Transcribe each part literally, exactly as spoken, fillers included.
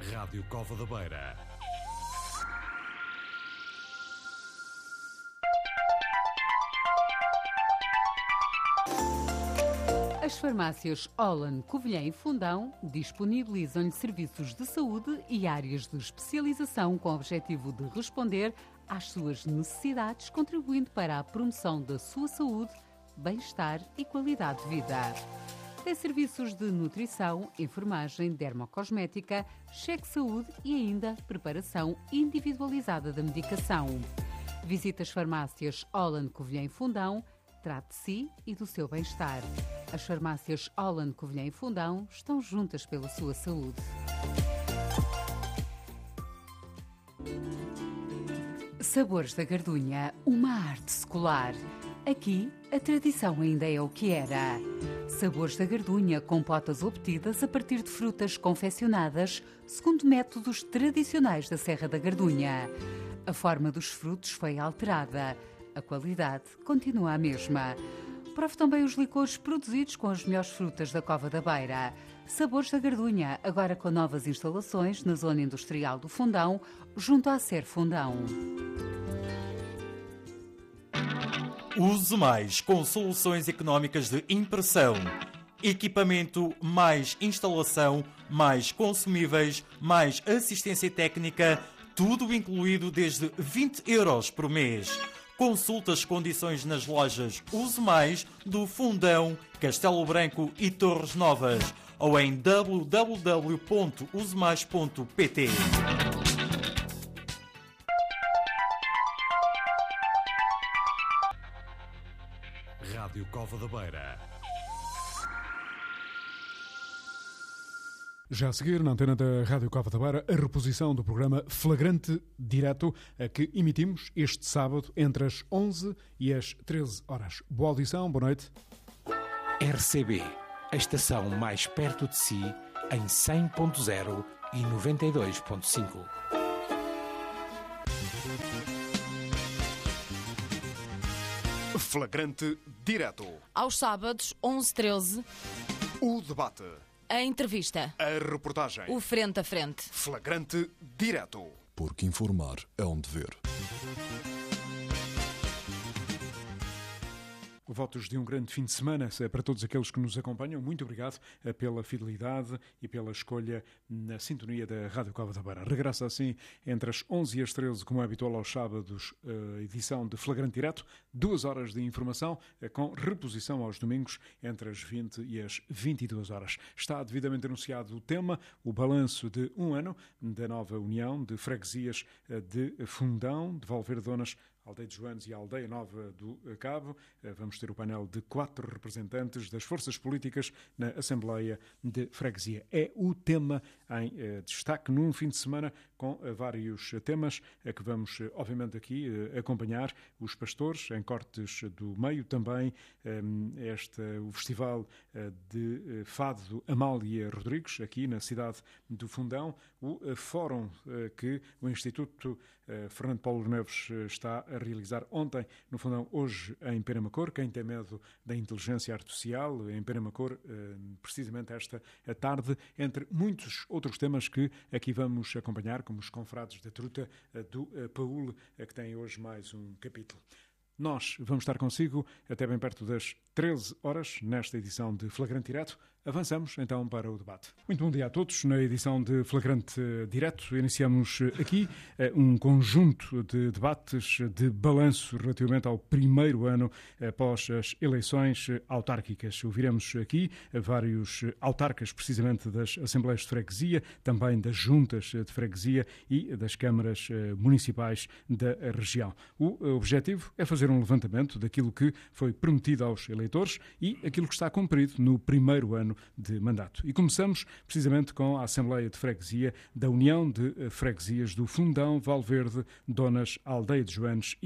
Rádio Cova da Beira. As farmácias Holland, Covilhã e Fundão disponibilizam-lhe serviços de saúde e áreas de especialização com o objetivo de responder às suas necessidades, contribuindo para a promoção da sua saúde, bem-estar e qualidade de vida. Tem serviços de nutrição, enfermagem, dermocosmética, cheque saúde e ainda preparação individualizada da medicação. Visite as farmácias Holland, Covilhã e Fundão. Trate de si e do seu bem-estar. As farmácias Holland, Covilhã e Fundão estão juntas pela sua saúde. Sabores da Gardunha, uma arte secular. Aqui, a tradição ainda é o que era. Sabores da Gardunha, compotas obtidas a partir de frutas confeccionadas segundo métodos tradicionais da Serra da Gardunha. A forma dos frutos foi alterada. A qualidade continua a mesma. Prove também os licores produzidos com as melhores frutas da Cova da Beira. Sabores da Gardunha, agora com novas instalações na zona industrial do Fundão, junto à Ser Fundão. Use Mais com soluções económicas de impressão. Equipamento, mais instalação, mais consumíveis, mais assistência técnica, tudo incluído desde vinte euros por mês. Consulte as condições nas lojas Use Mais do Fundão, Castelo Branco e Torres Novas ou em w w w ponto use mais ponto p t. Rádio Cova da Beira. Já a seguir, na antena da Rádio Cova da Beira, a reposição do programa Flagrante Direto, a que emitimos este sábado entre as onze e as treze horas. Boa audição, boa noite. R C B, a estação mais perto de si, em cem ponto zero e noventa e dois ponto cinco. Flagrante Direto. Aos sábados, onze e treze, O debate. a entrevista, A reportagem. o frente a frente. Flagrante Direto. Porque informar é um dever. Votos de um grande fim de semana para todos aqueles que nos acompanham. Muito obrigado pela fidelidade e pela escolha na sintonia da Rádio Cova da Beira. Regressa assim entre as onze e as treze, como é habitual aos sábados, a edição de Flagrante Direto. Duas horas de informação com reposição aos domingos entre as vinte e as vinte e duas horas. Está devidamente anunciado o tema, o balanço de um ano da nova União de Freguesias de Fundão, de Valverdonas, Aldeia de Joanes e a Aldeia Nova do Cabo. Vamos ter o painel de quatro representantes das forças políticas na Assembleia de Freguesia. É o tema em eh, destaque num fim de semana com eh, vários temas eh, que vamos, eh, obviamente, aqui eh, acompanhar. Os pastores em Cortes do Meio, também eh, este, o Festival eh, de eh, Fado Amália Rodrigues, aqui na cidade do Fundão. O eh, fórum eh, que o Instituto eh, Fernando Paulo Neves eh, está a realizar ontem no Fundão, hoje em Penamacor. Quem tem medo da inteligência artificial em Penamacor, precisamente esta tarde, entre muitos outros temas que aqui vamos acompanhar, como os confrades da Truta do Paúl, que tem hoje mais um capítulo. Nós vamos estar consigo até bem perto das treze horas, nesta edição de Flagrante Direto. Avançamos então para o debate. Muito bom dia a todos. Na edição de Flagrante Direto iniciamos aqui um conjunto de debates de balanço relativamente ao primeiro ano após as eleições autárquicas. Ouviremos aqui vários autarcas, precisamente das Assembleias de Freguesia, também das Juntas de Freguesia e das câmaras municipais da região. O objetivo é fazer um levantamento daquilo que foi prometido aos eleitores e aquilo que está cumprido no primeiro ano de mandato. E começamos precisamente com a Assembleia de Freguesia da União de Freguesias do Fundão, Valverde, Donas, Aldeia de Joanes e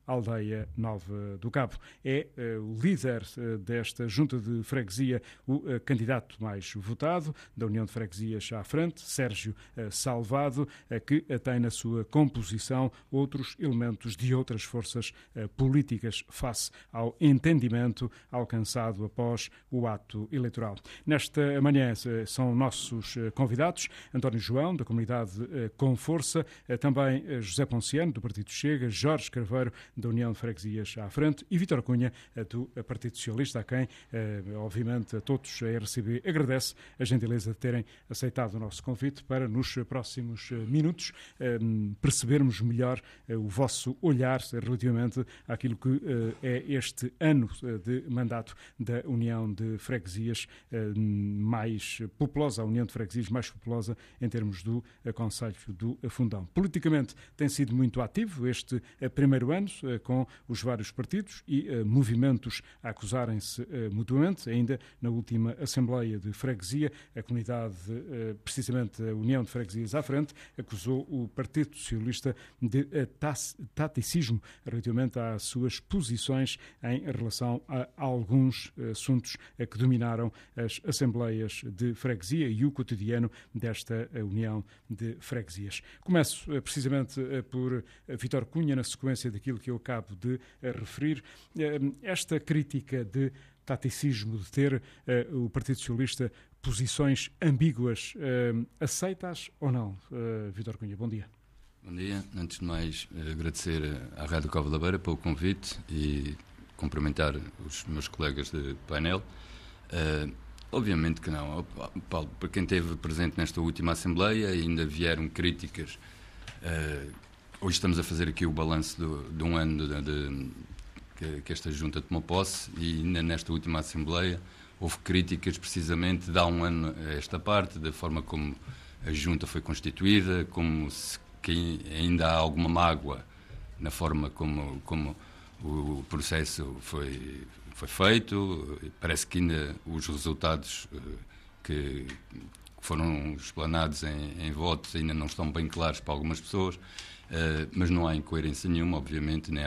Aldeia Nova do Cabo. É uh, o líder uh, desta junta de freguesia, o uh, candidato mais votado da União de Freguesias à frente, Sérgio uh, Salvado, uh, que uh, tem na sua composição outros elementos de outras forças uh, políticas face ao entendimento alcançado após o ato eleitoral. Nesta manhã uh, são nossos uh, convidados António João, da comunidade uh, Com Força, uh, também uh, José Ponciano, do Partido Chega, Jorge Carveiro, da União de Freguesias à frente, e Vítor Cunha, do Partido Socialista, a quem, obviamente, a todos a R C B agradece a gentileza de terem aceitado o nosso convite para, nos próximos minutos, percebermos melhor o vosso olhar relativamente àquilo que é este ano de mandato da União de Freguesias mais populosa, a União de Freguesias mais populosa em termos do Conselho do Fundão. Politicamente tem sido muito ativo este primeiro ano, com os vários partidos e uh, movimentos a acusarem-se uh, mutuamente. Ainda na última Assembleia de Freguesia, a comunidade, uh, precisamente a União de Freguesias à frente, acusou o Partido Socialista de uh, taticismo relativamente às suas posições em relação a alguns uh, assuntos uh, que dominaram as Assembleias de Freguesia e o cotidiano desta uh, União de Freguesias. Começo uh, precisamente uh, por uh, Vítor Cunha, na sequência daquilo que eu acabo de uh, referir. Uh, esta crítica de taticismo, de ter uh, o Partido Socialista posições ambíguas, uh, aceitas ou não? Uh, Vítor Cunha, bom dia. Bom dia. Antes de mais, agradecer à Rádio Cova da Beira pelo convite e cumprimentar os meus colegas de painel. Uh, obviamente que não. Paulo, para quem esteve presente nesta última Assembleia, ainda vieram críticas. Uh, hoje estamos a fazer aqui o balanço do, de um ano de, de, que, que esta junta tomou posse, e ainda nesta última Assembleia houve críticas precisamente de há um ano a esta parte, da forma como a junta foi constituída, como se, que ainda há alguma mágoa na forma como, como o processo foi, foi feito. Parece que ainda os resultados que foram explanados em, em votos ainda não estão bem claros para algumas pessoas, mas não há incoerência nenhuma, obviamente, nem há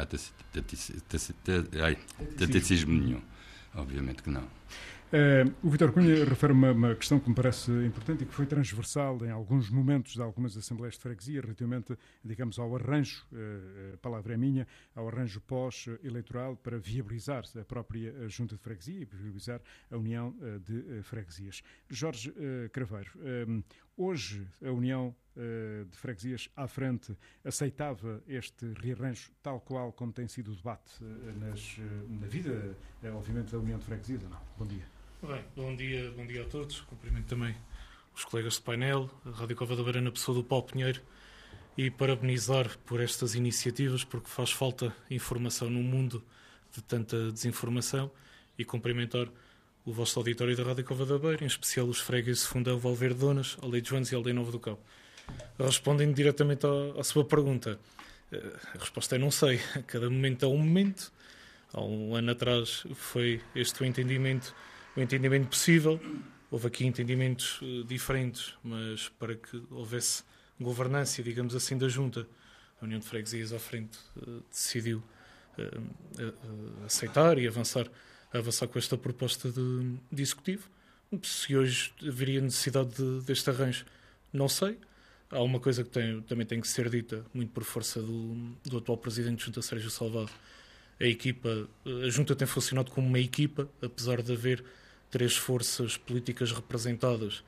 taticismo nenhum, obviamente que não. Uh, o Vítor Cunha refere uma, uma questão que me parece importante e que foi transversal em alguns momentos de algumas Assembleias de Freguesia, relativamente, digamos, ao arranjo, uh, a palavra é minha, ao arranjo pós-eleitoral para viabilizar a própria Junta de Freguesia e viabilizar a União uh, de uh, Freguesias. Jorge uh, Craveiro, um, hoje a União uh, de Freguesias à frente aceitava este rearranjo tal qual como tem sido o debate uh, nas, uh, na vida, uh, obviamente, da União de Freguesias ou não? Bom dia. Bem, bom dia, bom dia a todos. Cumprimento também os colegas de painel, a Rádio Cova da Beira na pessoa do Paulo Pinheiro, e parabenizar por estas iniciativas, porque faz falta informação num mundo de tanta desinformação, e cumprimentar o vosso auditório da Rádio Cova da Beira, em especial os fregueses de Fundão, Valverde Donas, Aldeia de Joanes e Aldeia Nova do Cabo. Respondendo diretamente à, à sua pergunta, a resposta é não sei. Cada momento é um momento. Há um ano atrás foi este o entendimento o entendimento possível. Houve aqui entendimentos uh, diferentes, mas para que houvesse governança, digamos assim, da Junta, a União de Freguesias à frente uh, decidiu uh, uh, aceitar e avançar, avançar com esta proposta de, de executivo. Se hoje haveria necessidade de, deste arranjo, não sei. Há uma coisa que tem, também tem que ser dita, muito por força do, do atual Presidente de Junta, Sérgio Salvado. A equipa, a Junta tem funcionado como uma equipa, apesar de haver três forças políticas representadas,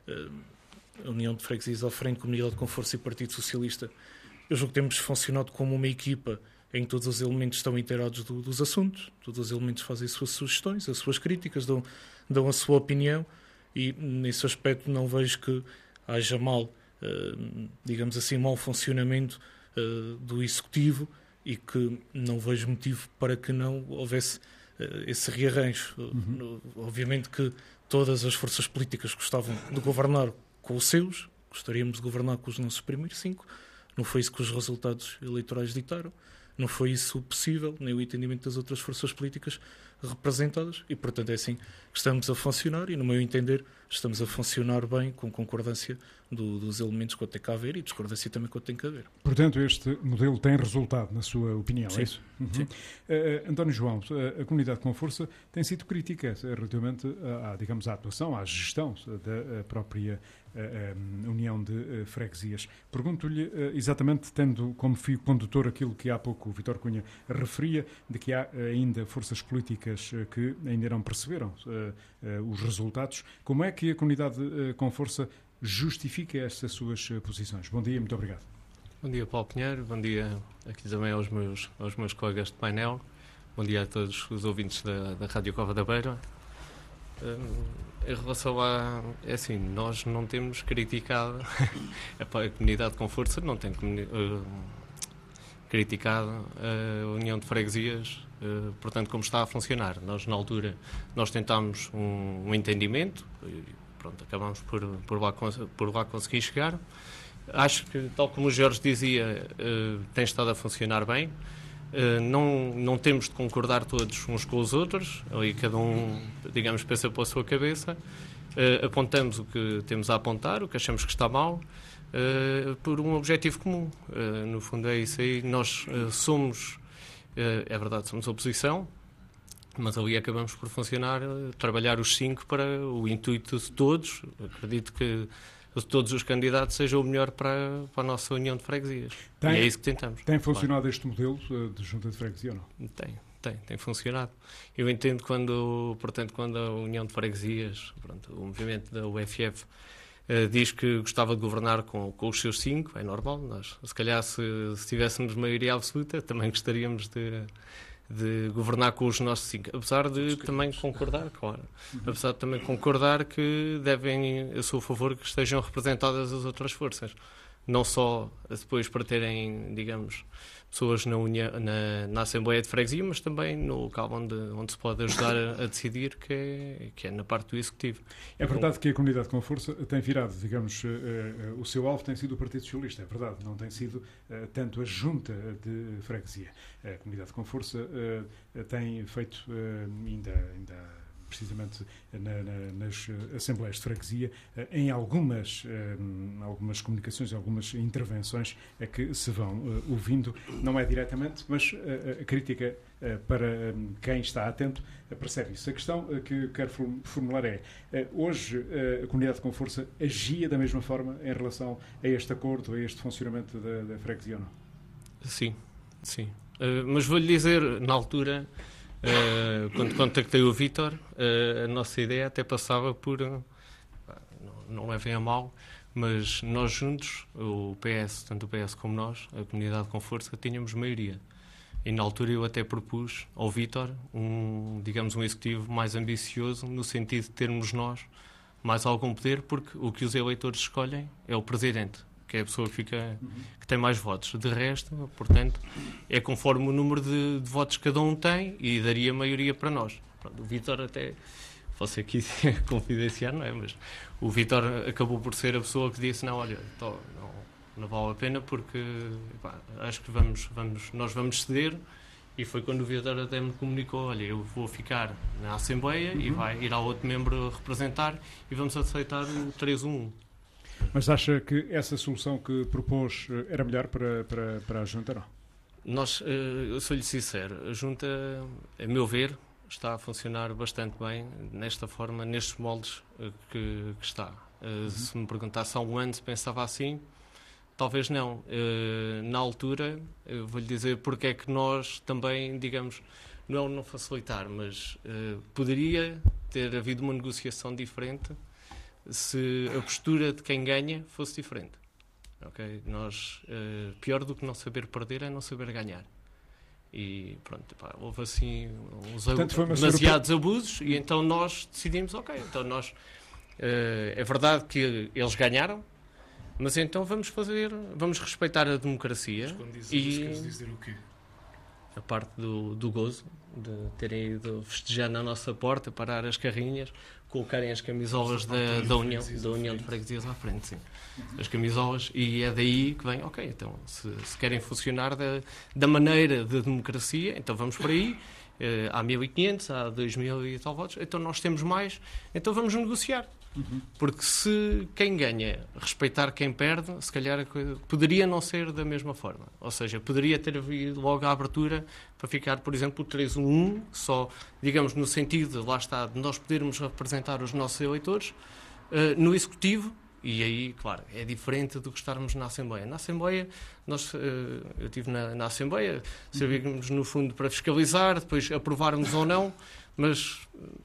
a União de Freguesias à frente, Comunidade Com Força e Partido Socialista. Eu julgo que temos funcionado como uma equipa em que todos os elementos estão inteirados do, dos assuntos, todos os elementos fazem as suas sugestões, as suas críticas, dão, dão a sua opinião, e nesse aspecto não vejo que haja mal, digamos assim, mau funcionamento do Executivo, e que não vejo motivo para que não houvesse uh, esse rearranjo. Uhum. Obviamente que todas as forças políticas gostavam de governar com os seus, gostaríamos de governar com os nossos primeiros cinco. Não foi isso que os resultados eleitorais ditaram, não foi isso possível, nem o entendimento das outras forças políticas representadas, e portanto é assim que estamos a funcionar, e no meu entender estamos a funcionar bem, com concordância do, dos elementos quando tem que haver e discordância também quando tem que haver. Portanto, este modelo tem resultado, na sua opinião, Sim. é isso? Uhum. Sim. Uh, António João, a comunidade com força tem sido crítica relativamente à, digamos, à atuação, à gestão da própria uh, um, União de uh, Freguesias. Pergunto-lhe, uh, exatamente, tendo como fio condutor aquilo que há pouco o Vítor Cunha referia, de que há ainda forças políticas uh, que ainda não perceberam uh, uh, os resultados, como é que a comunidade uh, com força justifica estas suas uh, posições? Bom dia, muito obrigado. Bom dia, Paulo Pinheiro. Bom dia aqui também aos meus, aos meus colegas de painel. Bom dia a todos os ouvintes da, da Rádio Cova da Beira. Um, em relação a... É assim, nós não temos criticado a comunidade com força, não tem uh, criticado a União de Freguesias, uh, portanto, como está a funcionar. Nós, na altura, nós tentámos um, um entendimento e pronto, acabámos por, por, lá, por lá conseguir chegar. Acho que, tal como o Jorge dizia, uh, tem estado a funcionar bem. Uh, não, não temos de concordar todos uns com os outros, ali cada um, digamos, pensa pela sua cabeça. Uh, apontamos o que temos a apontar, o que achamos que está mal, uh, por um objetivo comum. Uh, no fundo é isso aí. Nós uh, somos, uh, é verdade, somos oposição, mas ali acabamos por funcionar, uh, trabalhar os cinco para o intuito de todos. Acredito que de todos os candidatos seja o melhor para, para a nossa União de Freguesias. Tem, e é isso que tentamos. Tem funcionado claro. Este modelo de junta de freguesia ou não? Tem, tem, tem funcionado. Eu entendo quando, portanto, quando a União de Freguesias, pronto, o movimento da U F F, uh, diz que gostava de governar com, com os seus cinco, é normal. Nós, se calhar, se, se tivéssemos maioria absoluta, também gostaríamos de... de governar com os nossos cinco, apesar de também concordar, claro, apesar de também concordar que devem, eu sou a favor que estejam representadas as outras forças, não só depois para terem, digamos, pessoas na, União, na, na Assembleia de Freguesia, mas também no local onde, onde se pode ajudar a, a decidir, que é, que é na parte do Executivo. É verdade que a comunidade com força tem virado, digamos, uh, uh, o seu alvo tem sido o Partido Socialista, é verdade, não tem sido uh, tanto a junta de freguesia. A comunidade com força uh, tem feito uh, ainda... ainda precisamente na, na, nas Assembleias de Freguesia, em algumas, algumas comunicações, algumas intervenções a que se vão ouvindo, não é diretamente, mas a crítica para quem está atento percebe isso. A questão que quero formular é, hoje a comunidade com força agia da mesma forma em relação a este acordo, a este funcionamento da, da freguesia ou não? Sim, sim. Uh, mas vou-lhe dizer, na altura... Uh, quando contactei o Vítor, uh, a nossa ideia até passava por, uh, não, não levem a mal, mas nós juntos, o P S, tanto o P S como nós, a comunidade com força, tínhamos maioria. E na altura eu até propus ao Vítor um, digamos, um executivo mais ambicioso, no sentido de termos nós mais algum poder, porque o que os eleitores escolhem é o presidente, que é a pessoa que, fica, que tem mais votos. De resto, portanto, é conforme o número de, de votos que cada um tem e daria maioria para nós. Pronto, o Vítor até, posso aqui confidenciar, não é? Mas o Vítor acabou por ser a pessoa que disse, não, olha, tô, não, não vale a pena porque pá, acho que vamos, vamos, nós vamos ceder. E foi quando o Vítor até me comunicou, olha, eu vou ficar na Assembleia uhum. e vai ir ao outro membro representar e vamos aceitar o três um um. Mas acha que essa solução que propôs era melhor para, para, para a Junta, não? Nós, eu sou-lhe sincero, a Junta, a meu ver, está a funcionar bastante bem nesta forma, nestes moldes que, que está. Uhum. Se me perguntasse há um ano se pensava assim, talvez não. Na altura, eu vou-lhe dizer porque é que nós também, digamos, não, não facilitar, mas poderia ter havido uma negociação diferente se a postura de quem ganha fosse diferente. Okay? Nós, uh, pior do que não saber perder é não saber ganhar. E pronto, pá, houve assim uns Portanto, ab- demasiados surpre... abusos e então nós decidimos, ok, então nós, uh, é verdade que eles ganharam, mas então vamos fazer, vamos respeitar a democracia. Mas quando dizes, e queres dizer o quê? A parte do, do gozo, de terem ido festejar na nossa porta, parar as carrinhas, colocarem as camisolas da, da, União, da União de Freguesias à frente, sim. As camisolas, e é daí que vem, ok, então, se, se querem funcionar da, da maneira de democracia, então vamos por aí, eh, há mil e quinhentos, há dois mil e tal votos, então nós temos mais, então vamos negociar. Uhum. Porque se quem ganha respeitar quem perde, se calhar a coisa poderia não ser da mesma forma. Ou seja, poderia ter havido logo a abertura para ficar, por exemplo, três um um, só, digamos, no sentido, lá está, de nós podermos representar os nossos eleitores uh, no Executivo. E aí, claro, é diferente do que estarmos na Assembleia. Na Assembleia, nós, eu estive na, na Assembleia, servíamos no fundo para fiscalizar, depois aprovarmos ou não, mas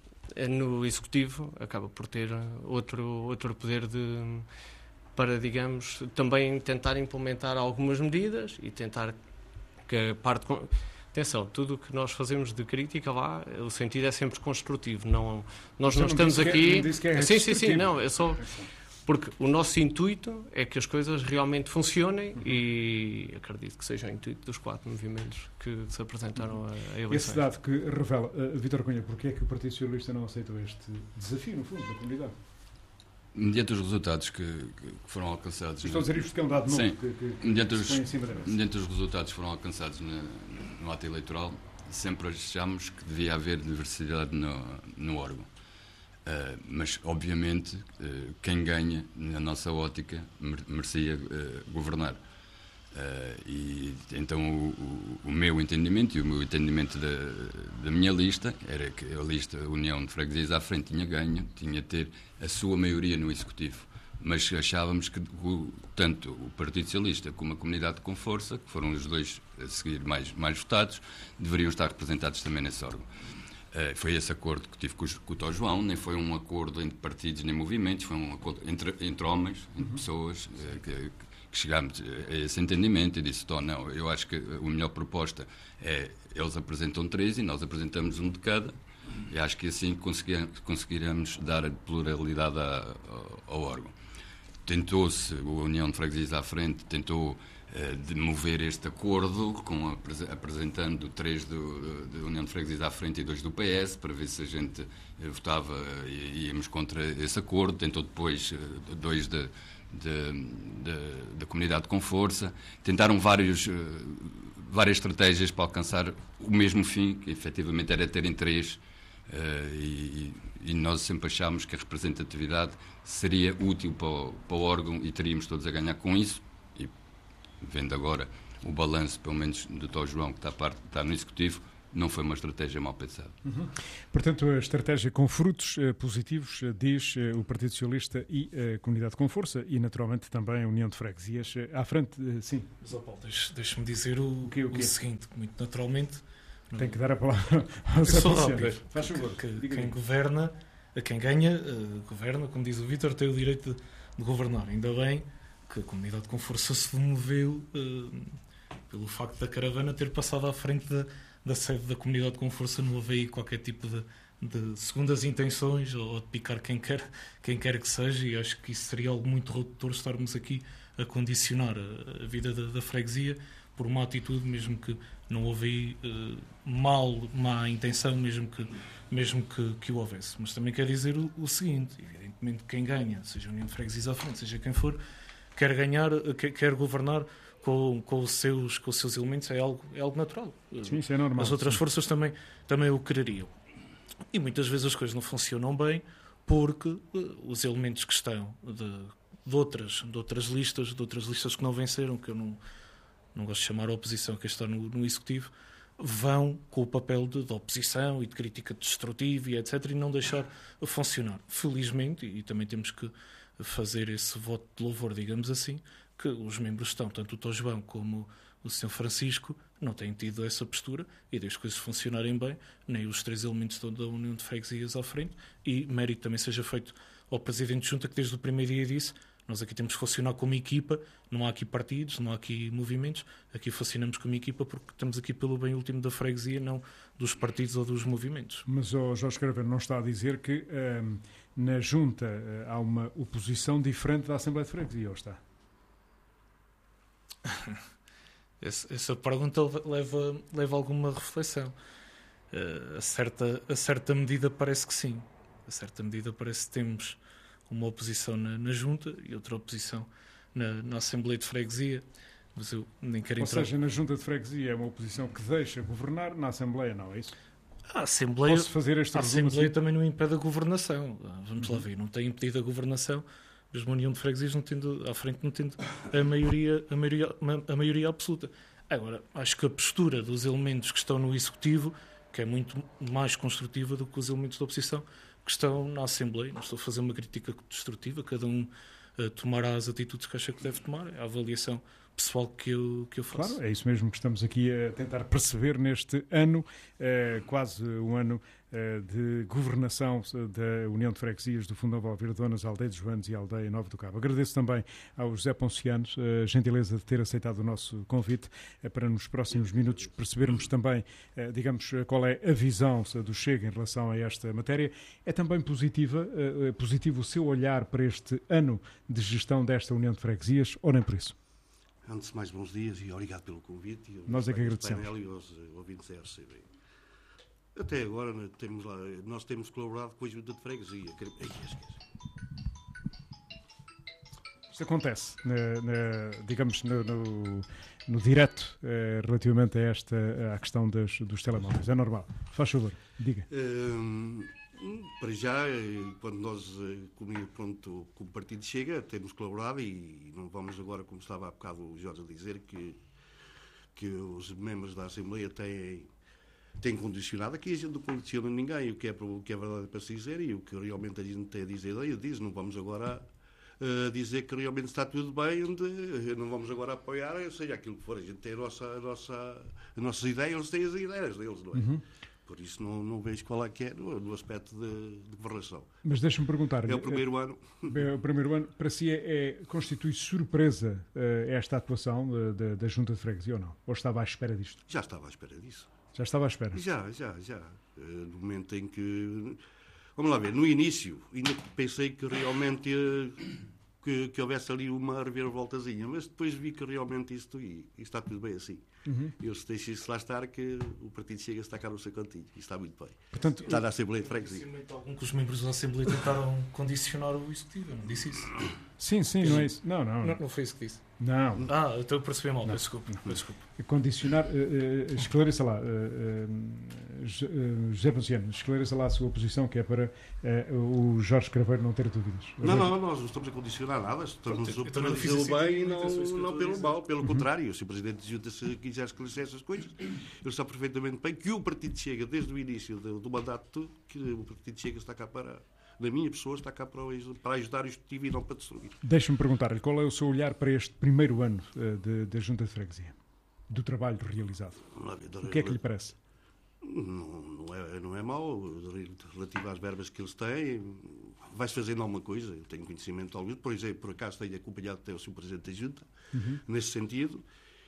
no Executivo acaba por ter outro, outro poder de, para, digamos, também tentar implementar algumas medidas e tentar que a parte... Atenção, tudo o que nós fazemos de crítica lá, o sentido é sempre construtivo. Não, nós não, não estamos aqui... Que é sim, sim, sim, não, é só... Porque o nosso intuito é que as coisas realmente funcionem uhum. e acredito que seja o intuito dos quatro movimentos que se apresentaram a eleições. Esse dado que revela, uh, Vítor Cunha, porque é que o Partido Socialista não aceitou este desafio, no fundo, da comunidade? Mediante os resultados que, que foram alcançados... Estou a dizer isto que é um dado novo. Sim, que, que, mediante, que os, em cima da mesa. mediante os resultados que foram alcançados na, no ato eleitoral, sempre achámos que devia haver diversidade no, no órgão. Uh, mas, obviamente, uh, quem ganha, na nossa ótica, merecia uh, governar. Uh, e então o, o, o meu entendimento e o meu entendimento da, da minha lista era que a lista União de Freguesias à Frente tinha ganho, tinha de ter a sua maioria no Executivo. Mas achávamos que o, tanto o Partido Socialista como a Comunidade com Força, que foram os dois a seguir mais, mais votados, deveriam estar representados também nesse órgão. Uh, foi esse acordo que tive com, com o Tó João, nem foi um acordo entre partidos nem movimentos, foi um acordo entre, entre homens, entre uhum. pessoas, uh, que, que chegámos a esse entendimento e disse, Tó, não, eu acho que a melhor proposta é, eles apresentam três e nós apresentamos um de cada, e acho que assim conseguiremos dar a pluralidade a, ao, ao órgão. Tentou-se, a União de Freguesias à Frente tentou de mover este acordo, com a, apresentando três do, da União de Freguesias à Frente e dois do P S, para ver se a gente votava e íamos contra esse acordo. Tentou depois dois da, da, da, da Comunidade com Força. Tentaram vários, várias estratégias para alcançar o mesmo fim, que efetivamente era terem três, e, e nós sempre achámos que a representatividade seria útil para o, para o órgão e teríamos todos a ganhar com isso. Vendo agora o balanço, pelo menos do Tó João, que está, parte, está no Executivo, não foi uma estratégia mal pensada. Uhum. Portanto, a estratégia com frutos uh, positivos, uh, diz uh, o Partido Socialista e a uh, Comunidade com Força, e naturalmente também a União de Freguesias. Uh, à frente, uh, sim. Mas, oh, Paulo, deixe, deixe-me dizer o, o, quê, o, quê? o seguinte, muito naturalmente... Tem que dar a palavra aos associados. Faz favor. Que, que, quem governa, a quem ganha, uh, governa, como diz o Vítor, tem o direito de, de governar. Ainda bem que a Comunidade com Força se moveu uh, pelo facto da caravana ter passado à frente da, da sede da Comunidade com Força. Não houve aí qualquer tipo de, de segundas intenções ou, ou de picar quem quer, quem quer que seja, e acho que isso seria algo muito redutor estarmos aqui a condicionar a, a vida da, da freguesia por uma atitude, mesmo que não houve aí uh, mal, má intenção, mesmo que, mesmo que, que o houvesse. Mas também quer dizer o, o seguinte, evidentemente quem ganha, seja a União de Freguesias à Frente, seja quem for, quer ganhar, quer, quer governar com, com, os seus, com os seus elementos, é algo, é algo natural. Sim, isso é normal. As outras sim. forças também, também o quereriam. E muitas vezes as coisas não funcionam bem porque uh, os elementos que estão de, de, outras, de outras listas, de outras listas que não venceram, que eu não, não gosto de chamar a oposição, que está no, no Executivo, vão com o papel de, de oposição e de crítica destrutiva e etcétera e não deixar funcionar. Felizmente, e, e também temos que fazer esse voto de louvor, digamos assim, que os membros estão, tanto o Tó João como o senhor Francisco, não têm tido essa postura e desde que as coisas funcionarem bem, nem os três elementos da União de Freguesias à frente, e mérito também seja feito ao Presidente de Junta, que desde o primeiro dia disse, nós aqui temos que funcionar como equipa, não há aqui partidos, não há aqui movimentos, aqui funcionamos como equipa porque estamos aqui pelo bem último da freguesia, não dos partidos ou dos movimentos. Mas o Jorge Craveiro não está a dizer que hum, na Junta hum, há uma oposição diferente da Assembleia de Freguesia, ou está? Essa pergunta leva, leva alguma reflexão. Uh, a, certa, a certa medida parece que sim. A certa medida parece que temos uma oposição na, na Junta e outra oposição na, na Assembleia de Freguesia. Mas eu nem quero Ou entrar... seja, na Junta de Freguesia é uma oposição que deixa governar, na Assembleia não, é isso? A Assembleia, Posso fazer este a Assembleia assim? também não impede a governação. Vamos lá ver, não tem impedido a governação, mesmo a União de Freguesias não tendo, à frente não tendo a maioria, a maioria, a maioria absoluta. Agora, acho que a postura dos elementos que estão no Executivo, que é muito mais construtiva do que os elementos da oposição que estão na Assembleia. Não estou a fazer uma crítica destrutiva, cada um uh, tomará as atitudes que acha que deve tomar, é a avaliação pessoal que eu, que eu faço. Claro, é isso mesmo que estamos aqui a tentar perceber neste ano, eh, quase um ano eh, de governação da União de Freguesias do Fundão Valverde, Donas, Aldeia de Joanes e Aldeia Nova do Cabo. Agradeço também ao José Poncianos a gentileza de ter aceitado o nosso convite eh, para nos próximos minutos percebermos também, eh, digamos, qual é a visão do Chega em relação a esta matéria. É também positiva, eh, positivo o seu olhar para este ano de gestão desta União de Freguesias, ou nem por isso? Antes de mais, bons dias e obrigado pelo convite. E nós é que agradecemos. Painel e aos ouvintes da R C B. Até agora temos lá, nós temos colaborado com a Junta de Freguesia. Isto acontece, na, na, digamos, no, no, no direto, eh, relativamente a esta, à questão das, dos telemóveis. É normal. Faz favor, diga. Um, para já, quando nós, como, pronto, como partido Chega, temos colaborado e não vamos agora, como estava há bocado o Jorge a dizer, que, que os membros da Assembleia têm, têm condicionado. Aqui a gente não condiciona ninguém, o que é, o que é verdade para se dizer e o que realmente a gente tem a dizer, eu diz, não vamos agora uh, dizer que realmente está tudo bem, onde não vamos agora apoiar, seja aquilo que for, a gente tem a nossa, a nossa, as nossas ideias, eles têm as ideias deles, não é? Uhum. Por isso não, não vejo qual é que é no, no aspecto de, de governação. Mas deixa-me perguntar. É o primeiro é, ano. É o primeiro ano. Para si é, é, constitui surpresa uh, esta atuação uh, da, da Junta de Freguesia ou não? Ou estava à espera disto? Já estava à espera disso. Já estava à espera? Já, já, já. Uh, no momento em que... Vamos lá ver, no início ainda pensei que realmente... Uh, Que, que houvesse ali uma reviravoltazinha, mas depois vi que realmente isto e, e está tudo bem assim. Uhum. Eu se deixei-se lá estar que o partido Chega está cá no seu cantinho e está muito bem. Portanto, está na Assembleia de Freguesia. Algum que os membros da Assembleia tentaram condicionar o Executivo, eu não disse isso. Sim, sim, não é isso. Não, não. Não, não foi isso que disse. Não. Ah, então eu percebi mal, peço desculpa. desculpa. Condicionar, uh, uh, esclareça lá, uh, uh, José Ponciano, esclareça lá a sua posição, que é para uh, o Jorge Craveiro não ter dúvidas. Não, não, nós não estamos a condicionar nada, estamos a fazer o bem e não, não pelo mal, pelo uhum. contrário. Se o Presidente de Junta se quiser esclarecer essas coisas, ele sabe perfeitamente bem que o Partido Chega, desde o início do, do mandato, que o Partido Chega está cá para... Na minha pessoa está cá para, para ajudar o Executivo e não para destruir. Deixe-me perguntar-lhe qual é o seu olhar para este primeiro ano uh, da Junta de Freguesia, do trabalho realizado. O que é que lhe parece? Não, não, é, não é mau, relativo às verbas que eles têm, vai-se fazendo alguma coisa, eu tenho conhecimento de alguns, por exemplo, por acaso tenho acompanhado até o senhor Presidente da Junta, uhum. nesse sentido,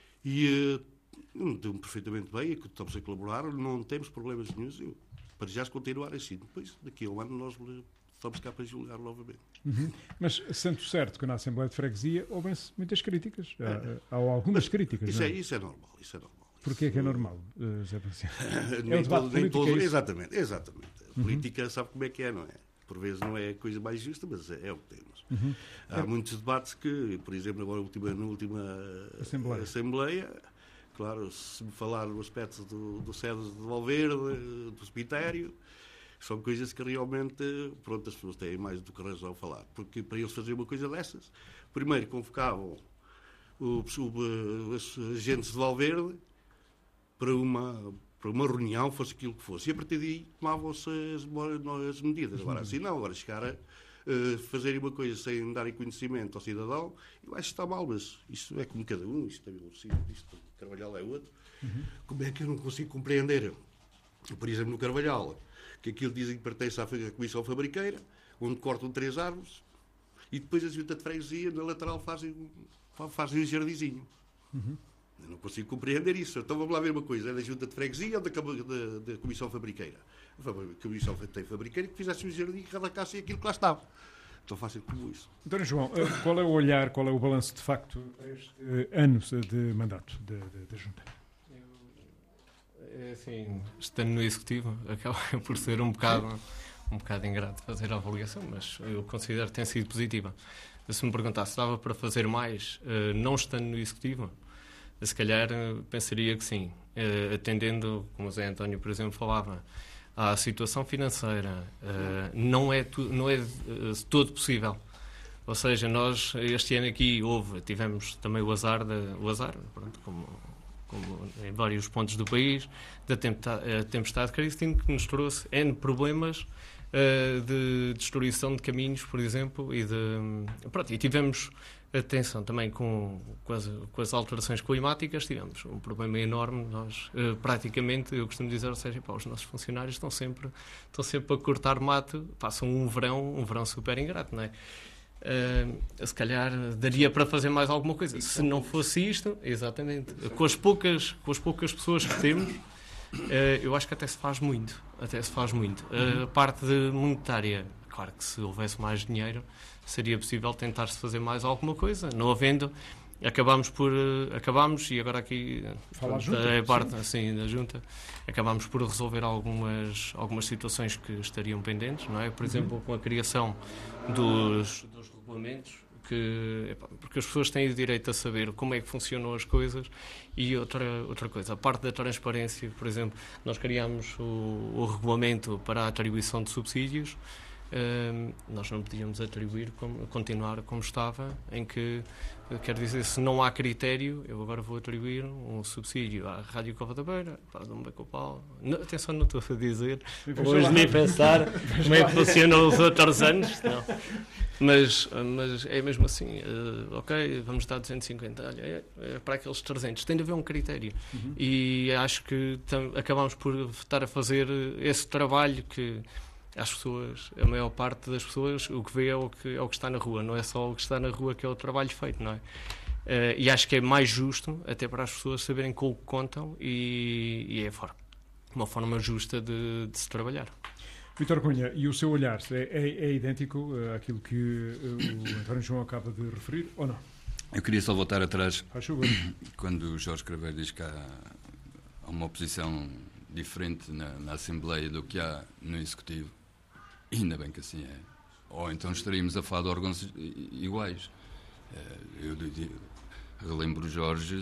e uh, estou-me perfeitamente bem, estamos a colaborar, não temos problemas nenhums, eu, para já se continuar assim, depois daqui a um ano nós estamos cá para julgar novamente. Uhum. Mas sendo certo que na Assembleia de Freguesia houve-se muitas críticas, é. há, há algumas Mas, críticas. Isso, não é, isso é normal, isso é normal. Porquê é que é normal, uh, José Ponciano? É um debate político, é exatamente, exatamente. A política uhum. sabe como é que é, não é? Por vezes não é a coisa mais justa, mas é, é o que temos. Uhum. Há é. muitos debates que, por exemplo, agora na última, na última Assembleia. Assembleia, claro, se me falar no aspecto do, do C E D de Valverde, do cemitério, são coisas que realmente, pronto, as pessoas têm mais do que razão a falar. Porque para eles fazerem uma coisa dessas, primeiro convocavam o, o, os agentes de Valverde para uma, para uma reunião, fosse aquilo que fosse. E a partir daí tomavam-se as, as medidas. Agora assim não, agora chegar a uh, fazerem uma coisa sem darem conhecimento ao cidadão, eu acho que está mal, mas isto é como cada um, isto é meu filho, isto Carvalhal é outro. Uhum. Como é que eu não consigo compreender, por exemplo, no Carvalhal, que aquilo dizem que pertence à Comissão Fabriqueira, onde cortam três árvores, e depois a Junta de Freguesia, na lateral, fazem, fazem um jardizinho. Uhum. Eu não consigo compreender isso. Então vamos lá ver uma coisa, é da Junta de Freguesia ou da, da, da Comissão Fabriqueira? A Comissão tem Fabriqueira que fizesse um jardim que arrancasse aquilo que lá estava. Tão fácil como isso. Então, João, qual é o olhar, qual é o balanço de facto a este ano de mandato da Junta? É assim, estando no Executivo, acaba por ser um bocado, um bocado ingrato fazer a avaliação, mas eu considero que tem sido positiva. Se me perguntasse se dava para fazer mais, não estando no Executivo, se calhar pensaria que sim. uh, atendendo, como o Zé António, por exemplo, falava, à situação financeira, uh, não é, tu, não é uh, todo possível. Ou seja, nós este ano aqui houve, tivemos também o azar, de, o azar pronto, como, como em vários pontos do país, da tempestade, tempestade Christine, que nos trouxe N problemas uh, de destruição de caminhos, por exemplo, e de... Pronto, e tivemos, atenção, também com, com, as, com as alterações climáticas, tivemos um problema enorme. Nós, uh, praticamente, eu costumo dizer, ou seja, pá, os nossos funcionários estão sempre, estão sempre a cortar mato, passam um verão, um verão super ingrato, não é? Uh, se calhar daria para fazer mais alguma coisa. Se não fosse isto, exatamente, com as poucas, com as poucas pessoas que temos, uh, eu acho que até se faz muito. Até se faz muito. Uh, a parte de monetária, claro que se houvesse mais dinheiro, seria possível tentar-se fazer mais alguma coisa. Não havendo, acabámos por. Uh, acabámos, e agora aqui Fala junta, é parte assim, da junta, acabámos por resolver algumas, algumas situações que estariam pendentes, não é? Por exemplo, com a criação dos, dos regulamentos, que, epá, porque as pessoas têm o direito a saber como é que funcionam as coisas. E outra, outra coisa, a parte da transparência, por exemplo, nós criámos o, o regulamento para a atribuição de subsídios. Uh, nós não podíamos atribuir, como, continuar como estava, em que, quer dizer, se não há critério, eu agora vou atribuir um subsídio à Rádio Cova da Beira, para Dom Becopal. Não, atenção, não estou a dizer, hoje nem pensar como é que funcionam os outros anos, não. Mas, mas é mesmo assim, uh, ok, vamos dar duzentos e cinquenta, olha, é, é para aqueles trezentos, tem de haver um critério. Uhum. E acho que tam, acabamos por estar a fazer esse trabalho que as pessoas, a maior parte das pessoas, o que vê é o que, é o que está na rua, não é só o que está na rua que é o trabalho feito, não é? Uh, e acho que é mais justo, até para as pessoas saberem com o que contam, e, e é forma, uma forma justa de, de se trabalhar. Vítor Cunha, e o seu olhar é, é, é idêntico àquilo que uh, o António João acaba de referir, ou não? Eu queria só voltar atrás, Acho quando o Jorge Craveiro diz que há uma oposição diferente na, na Assembleia do que há no Executivo. E ainda bem que assim é. Ou então estaríamos a falar de órgãos iguais. Eu, eu, eu lembro, Jorge,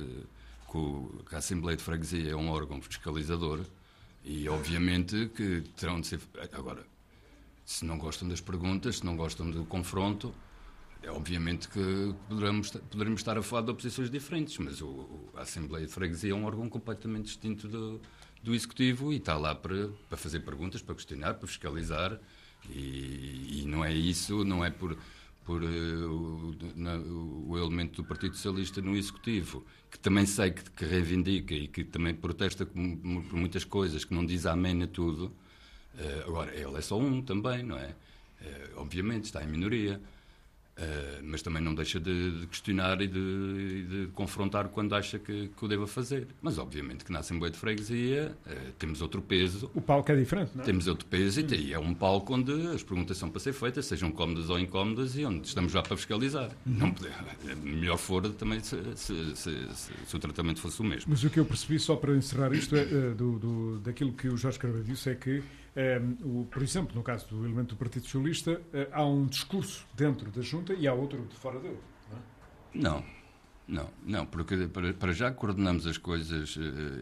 que a Assembleia de Freguesia é um órgão fiscalizador e, obviamente, que terão de ser... Agora, se não gostam das perguntas, se não gostam do confronto, é obviamente que poderemos, poderemos estar a falar de oposições diferentes, mas o, a Assembleia de Freguesia é um órgão completamente distinto do... do Executivo e está lá para, para fazer perguntas, para questionar, para fiscalizar, e, e não é isso, não é por, por uh, o, na, o elemento do Partido Socialista no Executivo, que também sei que, que reivindica e que também protesta por muitas coisas, que não diz amém a tudo. Uh, agora, ele é só um também, não é? Uh, obviamente, está em minoria. Uh, mas também não deixa de, de questionar e de, de confrontar quando acha que, que o deva fazer. Mas obviamente que na Assembleia de Freguesia uh, temos outro peso. O palco é diferente, não é? Temos outro peso hum. e é um palco onde as perguntas são para ser feitas, sejam cómodas ou incómodas, e onde estamos já para fiscalizar. Hum. Não pode, melhor fora também se, se, se, se, se o tratamento fosse o mesmo. Mas o que eu percebi, só para encerrar isto, é, uh, do, do, daquilo que o Jorge Craveiro disse, é que Um, o, por exemplo, no caso do elemento do Partido Socialista, uh, há um discurso dentro da Junta e há outro de fora dele, não é? Não, não, não, porque para, para já coordenamos as coisas, uh,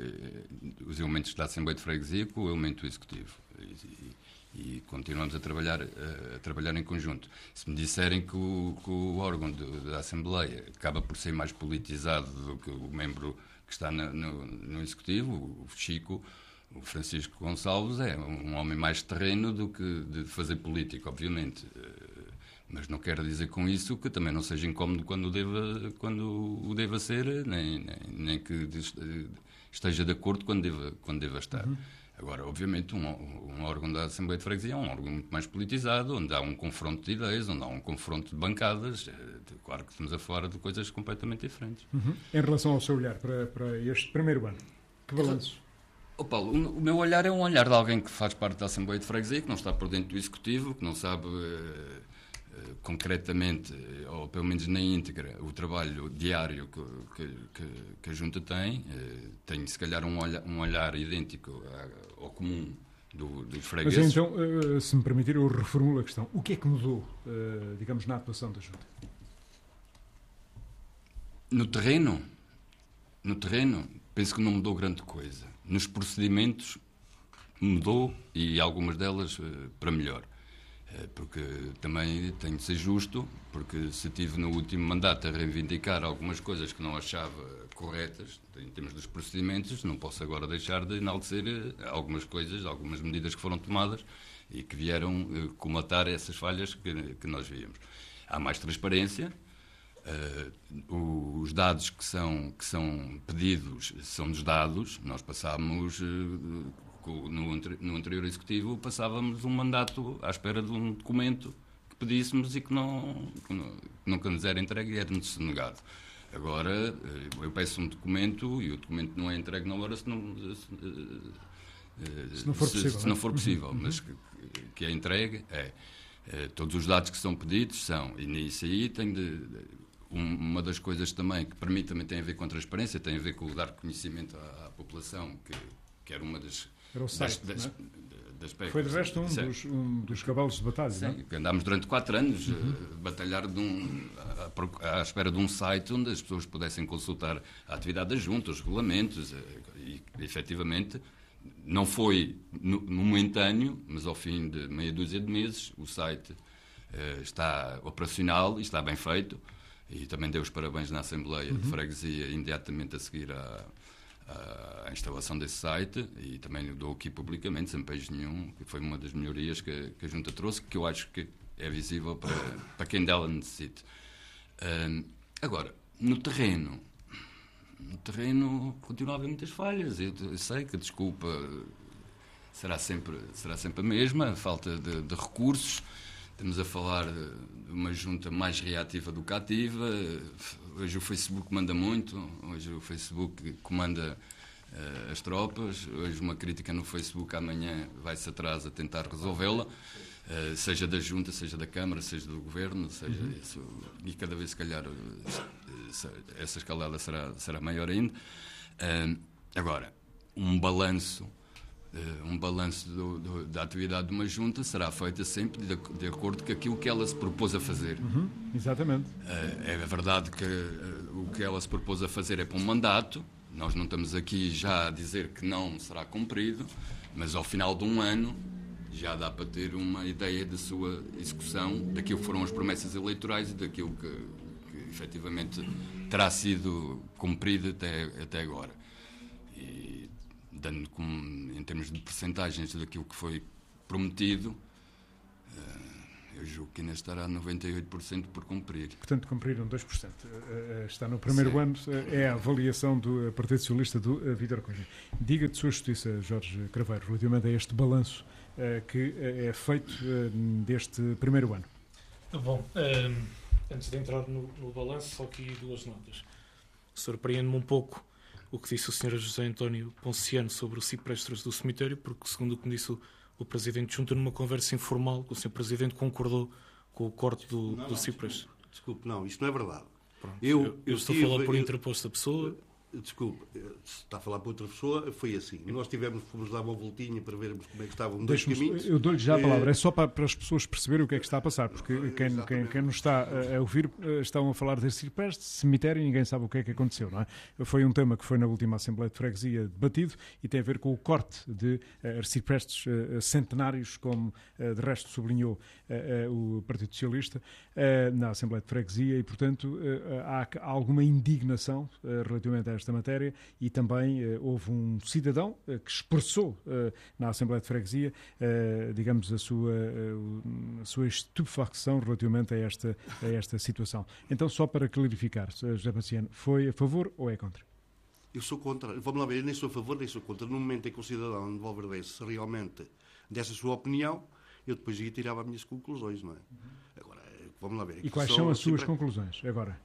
os elementos da Assembleia de Freguesia com o elemento executivo e, e, e continuamos a trabalhar, uh, a trabalhar em conjunto. Se me disserem que o, que o órgão de, da Assembleia acaba por ser mais politizado do que o membro que está na, no, no executivo, o Chico, o Francisco Gonçalves é um homem mais terreno do que de fazer política, obviamente. Mas não quero dizer com isso que também não seja incómodo quando o deva, quando o deva ser, nem, nem, nem que esteja de acordo quando deva, quando deva estar. Uhum. Agora, obviamente, um, um órgão da Assembleia de Freguesia é um órgão muito mais politizado, onde há um confronto de ideias, onde há um confronto de bancadas. Claro que estamos a falar de coisas completamente diferentes. Uhum. Em relação ao seu olhar para, para este primeiro ano, que balanço? Oh, Paulo, o meu olhar é um olhar de alguém que faz parte da Assembleia de Freguesia, que não está por dentro do Executivo, que não sabe uh, uh, concretamente, ou pelo menos na íntegra, o trabalho diário que, que, que, que a Junta tem. Uh, tem, se calhar, um olhar, um olhar idêntico ao comum do, dos fregueses. Mas então, uh, se me permitir, eu reformulo a questão. O que é que mudou, uh, digamos, na atuação da Junta? No terreno? No terreno? penso que não mudou grande coisa. Nos procedimentos mudou, e algumas delas uh, para melhor. Uh, porque também tenho de ser justo, porque se tive no último mandato a reivindicar algumas coisas que não achava corretas, em termos dos procedimentos, não posso agora deixar de enaltecer uh, algumas coisas, algumas medidas que foram tomadas e que vieram uh, comatar essas falhas que, que nós víamos. Há mais transparência. Uh, os dados que são, que são pedidos são-nos dados. Nós passámos, uh, no, no anterior Executivo, passávamos um mandato à espera de um documento que pedíssemos e que, não, que, não, que nunca nos era entregue e era-nos negado. Agora, uh, eu peço um documento e o documento não é entregue na hora se não, se, uh, se não for se, possível, se não for possível uhum. mas que, que é entregue é. Uh, todos os dados que são pedidos são, e nisso aí tem de... de uma das coisas também que para mim também tem a ver com a transparência, tem a ver com o dar conhecimento à, à população, que, que era uma das... Era o site, das, das, não é? das Foi de resto um dos, um dos cavalos de batalha, sim, não é? Que andámos durante quatro anos uhum. a batalhar de um, à, à espera de um site onde as pessoas pudessem consultar a atividade da Junta, os regulamentos, e efetivamente não foi no, no momentâneo, mas ao fim de meia dúzia de meses o site uh, está operacional e está bem feito. E também dei os parabéns na Assembleia uhum. de Freguesia imediatamente a seguir à, à instalação desse site, e também o dou aqui publicamente, sem peixe nenhum, que foi uma das melhorias que, que a Junta trouxe, que eu acho que é visível para, para quem dela necessite. Um, agora, no terreno, no terreno continua a haver muitas falhas. Eu, eu sei que a desculpa será sempre, será sempre a mesma, a falta de, de recursos. Estamos a falar de uma junta mais reativa do que ativa. Hoje o Facebook manda muito, hoje o Facebook comanda uh, as tropas, hoje uma crítica no Facebook, amanhã vai-se atrás a tentar resolvê-la, uh, seja da junta, seja da Câmara, seja do Governo, seja uhum. isso, e cada vez se calhar essa escalada será, será maior ainda. Uh, agora, um balanço Uh, um balanço do, do, da atividade de uma junta será feita sempre de, de acordo com aquilo que ela se propôs a fazer. Uhum, exatamente. Uh, é verdade que uh, o que ela se propôs a fazer é para um mandato. Nós não estamos aqui já a dizer que não será cumprido, mas ao final de um ano já dá para ter uma ideia da sua execução, daquilo que foram as promessas eleitorais e daquilo que, que efetivamente terá sido cumprido até, até agora. E dando com, em termos de percentagens daquilo que foi prometido, eu julgo que ainda estará a noventa e oito por cento por cumprir. Portanto, cumpriram dois por cento. Está no primeiro Sim. ano, é a avaliação do Partido Socialista do Vítor Cunha. Diga de sua justiça, Jorge Craveiro, relativamente a este balanço que é feito deste primeiro ano. Bom, antes de entrar no, no balanço, só aqui duas notas. Surpreende-me um pouco o que disse o senhor José António Ponciano sobre o ciprestres do cemitério, porque, segundo o que me disse o, o Presidente de Junta, numa conversa informal, o senhor Presidente concordou com o corte do, não, do ciprestre. Desculpe, desculpe, não, isto não é verdade. Pronto, eu, eu, eu estou tive, a falar por interposta pessoa. Desculpe, se está a falar por outra pessoa, foi assim. Nós tivemos, fomos dar uma voltinha para vermos como é que estavam os dois caminhos. Eu dou-lhe já a palavra, é só para, para as pessoas perceberem o que é que está a passar, porque quem, quem, quem nos está a ouvir estão a falar de ciprestes, cemitério, e ninguém sabe o que é que aconteceu, não é? Foi um tema que foi na última Assembleia de Freguesia debatido e tem a ver com o corte de arciprestes centenários, como de resto sublinhou o Partido Socialista, na Assembleia de Freguesia, e portanto há alguma indignação relativamente a esta matéria, e também uh, houve um cidadão uh, que expressou uh, na Assembleia de Freguesia, uh, digamos, a sua, uh, a sua estupefacção relativamente a esta, a esta situação. Então, só para clarificar, José Paciano, foi a favor ou é contra? Eu sou contra. Vamos lá ver, eu nem sou a favor, nem sou contra. No momento em que o cidadão de Valverdece realmente dessa sua opinião, eu depois ia tirar as minhas conclusões, não é? Uhum. Agora, vamos lá ver. E quais são as suas sempre... conclusões, agora?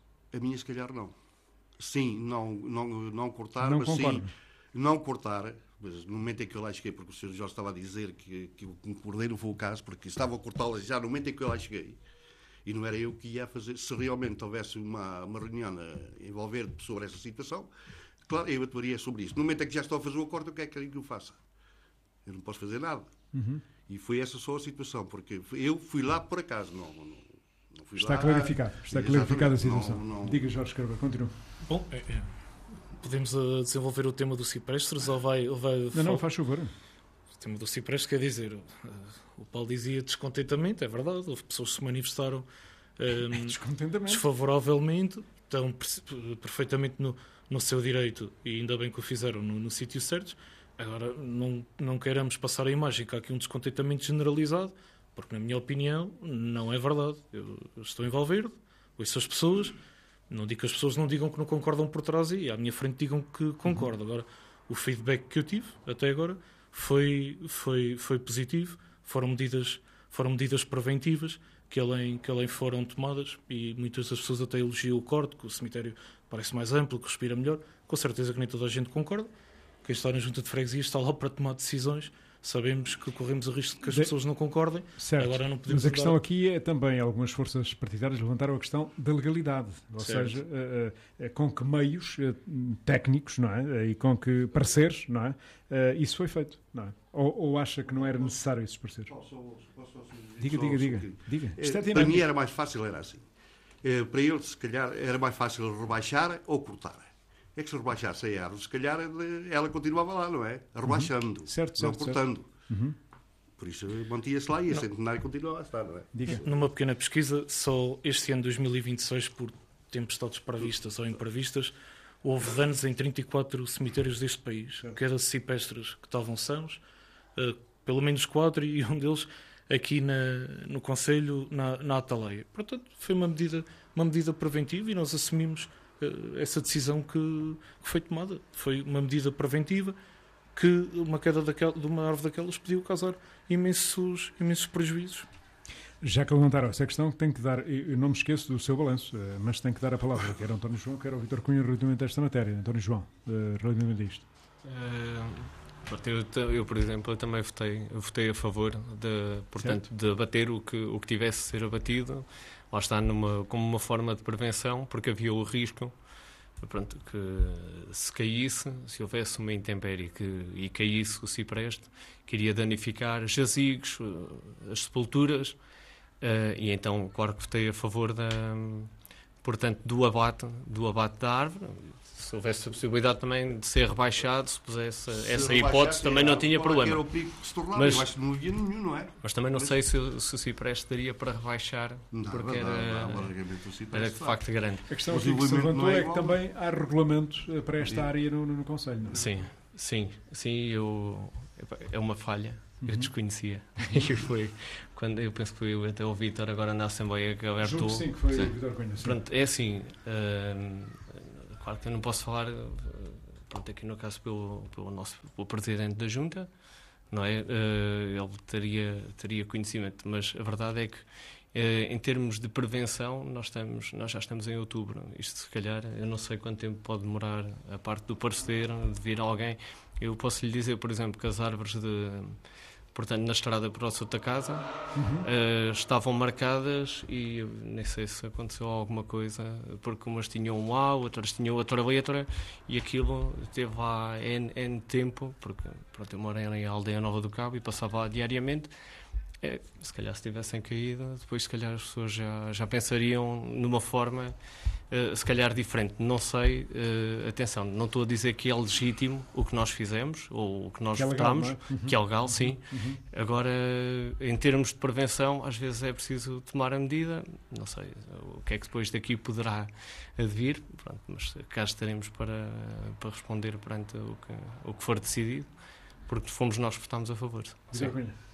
A minha, se calhar, não. Sim, não, não, não cortar, não mas concordo. sim, não cortar, mas no momento em que eu lá cheguei, porque o senhor Jorge estava a dizer que, que eu concordei, não foi o caso, porque estava a cortá-la já no momento em que eu lá cheguei, e não era eu que ia fazer, se realmente houvesse uma, uma reunião a envolver sobre essa situação, claro, eu atuaria sobre isso. No momento em que já estou a fazer o corte, o que é que querem que eu faça? Eu não posso fazer nada. Uhum. E foi essa só a situação, porque eu fui lá por acaso, não... não Está lá, clarificado, está clarificada a situação. Não, não... Diga, Jorge Carvalho, continua. Bom, é, é, podemos uh, desenvolver o tema do ciprestres ou vai... Ou vai não, não, faz favor. O tema do ciprestre quer dizer, uh, o Paulo dizia descontentamento, é verdade, houve pessoas que se manifestaram uh, desfavoravelmente, estão perfeitamente no, no seu direito e ainda bem que o fizeram no, no sítio certo. Agora, não, não queiramos passar a imagem que há aqui um descontentamento generalizado, porque, na minha opinião, não é verdade. Eu, eu estou em Valverde, ouço as pessoas, não digo que as pessoas não digam que não concordam por trás e à minha frente digam que concordam. Agora, o feedback que eu tive até agora foi, foi, foi positivo, foram medidas, foram medidas preventivas que além, que além foram tomadas e muitas das pessoas até elogiam o corte, que o cemitério parece mais amplo, que respira melhor. Com certeza que nem toda a gente concorda. Quem está na junta de freguesia está lá para tomar decisões. Sabemos que corremos o risco de que as de... pessoas não concordem. Certo. Agora não podemos Mas a questão dar... aqui é também, algumas forças partidárias levantaram a questão da legalidade. Ou certo. seja, uh, uh, com que meios uh, técnicos, não é? Uh, e com que pareceres, não é? Uh, isso foi feito, não é? Ou, ou acha que não era necessário esses pareceres? Posso, posso, posso, diga, diga, diga, diga. É, para mim era mais fácil, era assim. É, para eles, se calhar, era mais fácil rebaixar ou cortar. É que se rebaixasse a árvore, se calhar ela continuava lá, não é? Rebaixando, uhum. certo, não certo, cortando. Certo. Uhum. Por isso mantia-se lá e a centenária continuava a estar, não é? Diga. Numa pequena pesquisa, só este ano dois mil e vinte e seis, por tempestades previstas ou imprevistas, houve danos em trinta e quatro cemitérios deste país. Queda de cipestres que estavam sãos, uh, pelo menos quatro, e um deles aqui na, no Conselho, na, na Ataleia. Portanto, foi uma medida, uma medida preventiva e nós assumimos essa decisão que, que foi tomada. Foi uma medida preventiva que uma queda daquela, de uma árvore daquelas podia causar imensos, imensos prejuízos. Já que levantaram essa questão, tenho que dar, eu não me esqueço do seu balanço, mas tenho que dar a palavra, quer ao António João, quer ao Vítor Cunha, relativamente a esta matéria. António João, relativamente a isto. Uh, eu, eu, por exemplo, eu também votei, eu votei a favor de, portanto, de abater o que, o que tivesse a ser abatido. Lá está numa, como uma forma de prevenção, porque havia o risco, pronto, que se caísse, se houvesse uma intempérie que, e caísse o cipreste, que iria danificar jazigos, as sepulturas, uh, e então, claro que votei a favor da, portanto, do abate, do abate da árvore. Se houvesse a possibilidade também de ser rebaixado, se pusesse se essa hipótese, também não tinha problema. Era o pico que se tornava, mas, eu acho que não havia nenhum, não é? Mas também não mas... sei se, se o cipreste daria para rebaixar, não, porque não, era, não, não, era de facto grande. A questão aqui que se levantou é, é que também há regulamentos para esta área no, no Conselho, não é? Sim, sim, sim, eu, é uma falha. Eu uhum. desconhecia. E foi quando eu penso que foi até o Vítor agora na Assembleia que alertou. Sim, que foi sim. o Vítor Cunha. Pronto, é assim. Uh, claro que eu não posso falar, pronto, aqui no caso pelo, pelo nosso pelo presidente da Junta, não é? Uh, ele teria teria conhecimento, mas a verdade é que uh, em termos de prevenção nós estamos nós já estamos em outubro. Isto se calhar eu não sei quanto tempo pode demorar a parte do parecer de vir alguém. Eu posso lhe dizer, por exemplo, que as árvores de, portanto, na estrada para a Santa Casa uhum. uh, estavam marcadas e nem sei se aconteceu alguma coisa, porque umas tinham um A, outras tinham outra letra e aquilo teve lá N, N tempo, porque pronto, eu moro em Aldeia Nova do Cabo e passava lá diariamente. É, se calhar se tivessem caído, depois se calhar as pessoas já, já pensariam numa forma uh, se calhar diferente. Não sei, uh, atenção, não estou a dizer que é legítimo o que nós fizemos ou o que nós que votámos, é legal, uhum. que é legal, sim. Uhum. Agora, em termos de prevenção, às vezes é preciso tomar a medida. Não sei o que é que depois daqui poderá advir, pronto, mas cá estaremos para, para responder perante o que, o que for decidido, porque fomos nós que votámos a favor. Sim.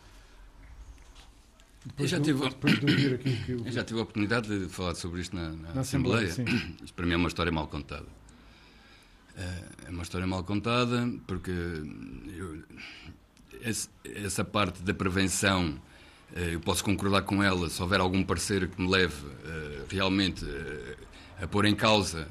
Eu já, tive, aqui que eu... eu já tive a oportunidade de falar sobre isto na, na, na Assembleia. Assembleia isto para mim é uma história mal contada. É uma história mal contada porque eu, essa parte da prevenção eu posso concordar com ela se houver algum parceiro que me leve realmente a pôr em causa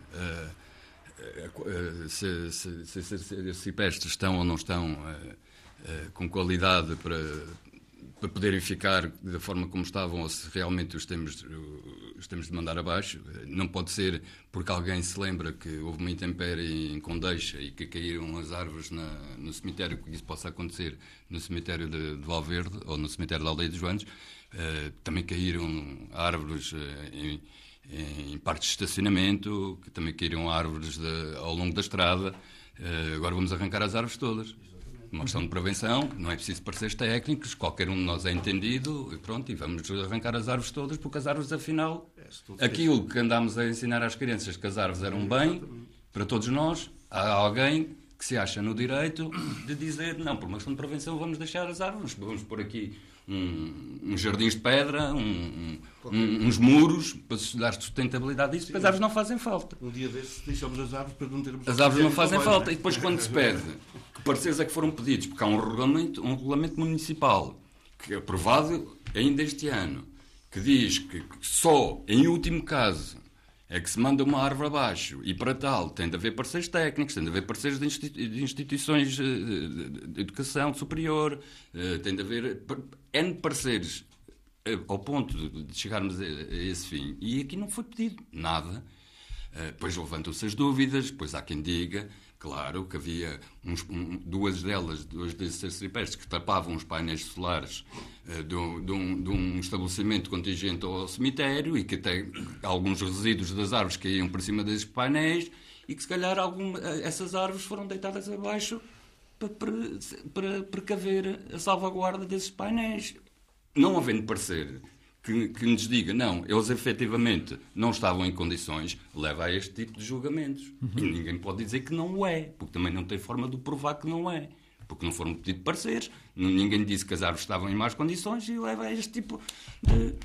se, se, se, se, se os cipestres estão ou não estão com qualidade para... para poderem ficar da forma como estavam ou se realmente os temos, os temos de mandar abaixo. Não pode ser porque alguém se lembra que houve uma intempérie em Condeixa e que caíram as árvores na, no cemitério, que isso possa acontecer no cemitério de, de Valverde ou no cemitério da Aldeia dos Joanes. Uh, também caíram árvores uh, em, em partes de estacionamento, que também caíram árvores de, ao longo da estrada. Uh, agora vamos arrancar as árvores todas. Uma questão de prevenção, não é preciso pareceres técnicos, qualquer um de nós é entendido, e pronto, e vamos arrancar as árvores todas, porque as árvores, afinal, aquilo que andámos a ensinar às crianças, que as árvores eram bem, para todos nós, há alguém que se acha no direito de dizer, não, por uma questão de prevenção vamos deixar as árvores, vamos pôr aqui um, uns jardins de pedra, um, um, uns muros, para dar sustentabilidade a isso, porque as árvores não fazem falta. Um dia desses deixamos as árvores para não termos... As árvores não fazem falta, né? E depois quando se pede que pareceres é que foram pedidos, porque há um regulamento, um regulamento municipal, que é aprovado ainda este ano, que diz que, que só, em último caso, é que se manda uma árvore abaixo, e para tal tem de haver parceiros técnicos, tem de haver parceiros de, institui- de instituições de, de educação superior, tem de haver N parceiros ao ponto de chegarmos a, a esse fim. E aqui não foi pedido nada. Depois levantam-se as dúvidas, depois há quem diga, claro, que havia uns, um, duas delas, duas desses tripés que tapavam os painéis solares uh, de, um, de, um, de um estabelecimento contingente ao cemitério e que até alguns resíduos das árvores caíam por cima desses painéis e que se calhar alguma, essas árvores foram deitadas abaixo para, para, para precaver a salvaguarda desses painéis. Não havendo parecer que, que nos diga, não, eles efetivamente não estavam em condições, leva a este tipo de julgamentos. Uhum. E ninguém pode dizer que não o é, porque também não tem forma de provar que não é. Porque não foram pedidos pareceres, ninguém disse que as árvores estavam em más condições e leva a este tipo de, de